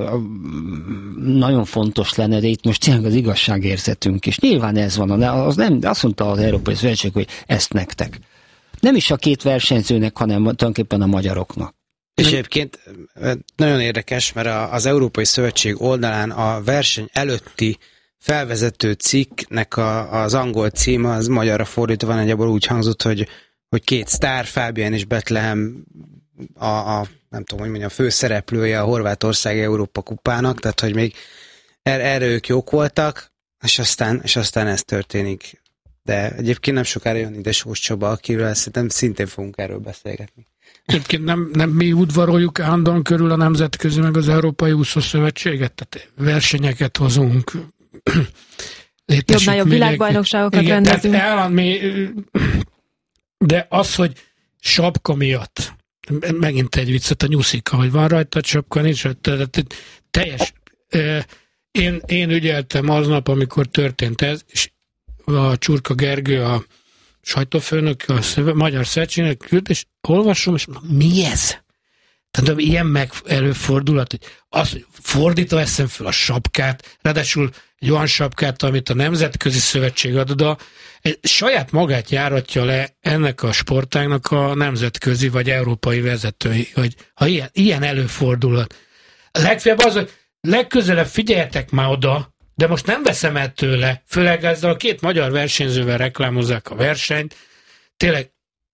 nagyon fontos lenne, de itt most tényleg az igazságérzetünk is. Nyilván ez van, de az nem, azt mondta az Európai Szövetség, hogy ezt nektek. Nem is a két versenyzőnek, hanem tulajdonképpen a magyaroknak. És egyébként nagyon érdekes, mert az Európai Szövetség oldalán a verseny előtti felvezető cikknek a, az angol címe, az magyarra fordítva van, egyébként úgy hangzott, hogy, hogy két sztár, Fábián és Betlehem a, a nem tudom, hogy mondjam, a főszereplője a Horvátország Európa kupának, tehát hogy még er, erre ők jók voltak, és aztán, és aztán ez történik. De egyébként nem sokára jön ide Sós Csaba, akivel szerintem szintén fogunk erről beszélgetni. Egyébként nem, nem mi udvaroljuk állandóan körül a nemzetközi meg az Európai Úszószövetséget, tehát versenyeket hozunk, jobbnál jobb világbajnokságokat igen, rendezünk. Álland, mi, de az, hogy sapka miatt, megint egy viccet, a nyuszika, hogy van rajta a sapka, nincs rajta, teljes. Én, én ügyeltem aznap, amikor történt ez, és a Csurka Gergő, a sajtófőnök, a szöve, Magyar Szövetségnek küld, és olvasom, és mondom, mi ez? Tehát ilyen meg előfordulat, hogy az, fordítva veszem fel a sapkát, ráadásul egy olyan sapkát, amit a Nemzetközi Szövetség ad oda, egy saját magát járatja le ennek a sportágnak a nemzetközi vagy európai vezetői, hogy ha ilyen, ilyen előfordulat. Legfeljebb az, hogy legközelebb figyeljetek már oda, de most nem veszem el tőle, főleg ezzel a két magyar versenyzővel reklámozzák a versenyt. Tényleg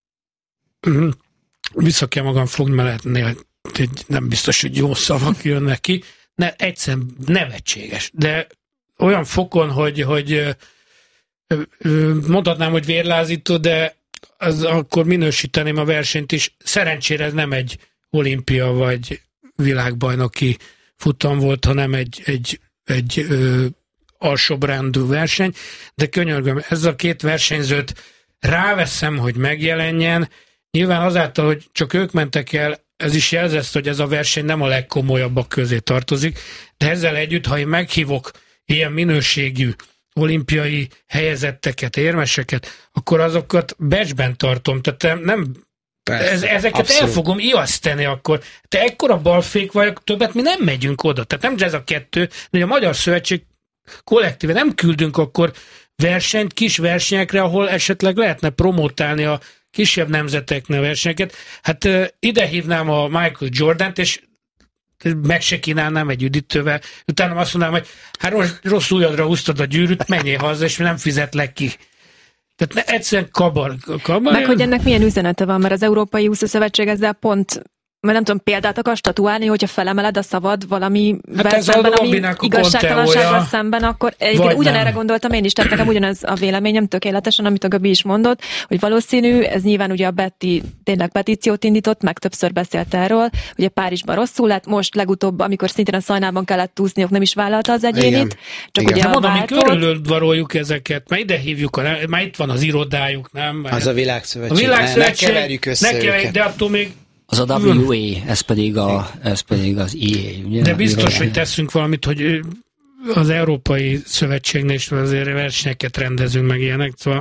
vissza kell magam fogni, mert nem biztos, hogy jó szavak jönnek ki. Ne, egyszerűen nevetséges. De olyan fokon, hogy, hogy mondhatnám, hogy vérlázító, de az akkor minősíteném a versenyt is. Szerencsére ez nem egy olimpia vagy világbajnoki futam volt, hanem egy, egy egy ö, alsóbbrendű verseny, de könyörgöm, ez a két versenyzőt ráveszem, hogy megjelenjen. Nyilván azáltal, hogy csak ők mentek el, ez is jelzett, hogy ez a verseny nem a legkomolyabbak közé tartozik, de ezzel együtt, ha én meghívok ilyen minőségű olimpiai helyezetteket, érmeseket, akkor azokat becsben tartom. Tehát nem Persze, Ez, ezeket abszolút. el fogom ijeszteni akkor. Te ekkora balfék vagy, többet mi nem megyünk oda. Tehát nem ez a kettő, de a Magyar Szövetség kollektíve nem küldünk akkor versenyt, kis versenyekre, ahol esetleg lehetne promotálni a kisebb nemzeteknek versenyeket. Hát ide hívnám a Michael Jordant, és meg se kínálnám egy üdítővel, utána azt mondanám, hogy hát rossz, rossz ujjadra húztad a gyűrűt, menjél haza, és nem fizetlek ki. Tehát ne, egyszerűen kabar. kabar Meg hogy ennek milyen üzenete van, mert az Európai Úszószövetség ezzel pont, mert nem tudom, példát akar statuálni, hogyha felemeled a szavad valami hát szemben, ami igazságtalansággal szemben, szemben, akkor egyébként ugyanerre gondoltam én is, tehát nekem ugyanez a véleményem tökéletesen, amit a Gabi is mondott, hogy valószínű, ez nyilván ugye a Betty tényleg petíciót indított, meg többször beszélt erről, ugye Párizsban rosszul lett, most legutóbb, amikor szintén a Szajnában kellett úszniuk, nem is vállalta az egyénit, igen. csak igen. ugye nem a mondom, mi váltót. körülöltvaroljuk ezeket, már ide hívjuk, a, már itt van az irodájuk, nem? Az a világszövetség. A világszövetség, ne, ne keverjük össze ne keverjük, őket. de attól még Az a dupla vé á, ez pedig, a, ez pedig az i á, ugye? de biztos, hogy teszünk valamit, hogy az Európai Szövetségnél is azért versenyeket rendezünk meg ilyenek, szóval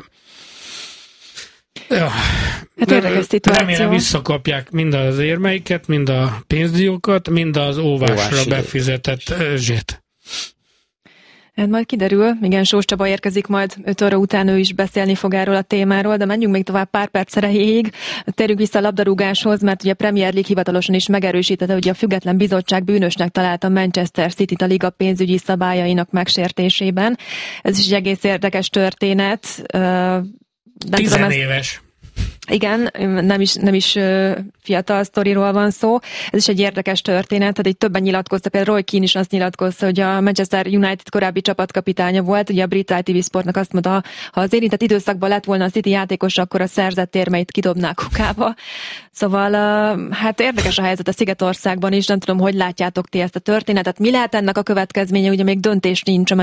ja. Hát érdekes szituáció. Remélem visszakapják mind az érmeiket, mind a pénzdíjokat, mind az óvásra Óvási befizetett zsét. Hát majd kiderül, igen, Sós Csaba érkezik majd öt óra után, ő is beszélni fog erről a témáról, de menjünk még tovább pár perc erejéig. Térjünk vissza a labdarúgáshoz, mert ugye a Premier League hivatalosan is megerősítette, hogy a független bizottság bűnösnek találta Manchester Cityt a liga pénzügyi szabályainak megsértésében. Ez is egy egész érdekes történet. Tizenéves. Igen, nem is, nem is fiatal sztoriról van szó. Ez is egy érdekes történet, tehát egy többen nyilatkoztak, például Roy Keane is azt nyilatkozta, hogy a Manchester United korábbi csapatkapitánya volt, ugye a brit i té vé Sportnak azt mondta, ha az érintett időszakban lett volna a City játékos, akkor a szerzett érmeit kidobnák kukába. Szóval hát érdekes a helyzet a Szigetországban is, nem tudom, hogy látjátok ti ezt a történetet, mi lehet ennek a következménye, ugye még döntés nincs a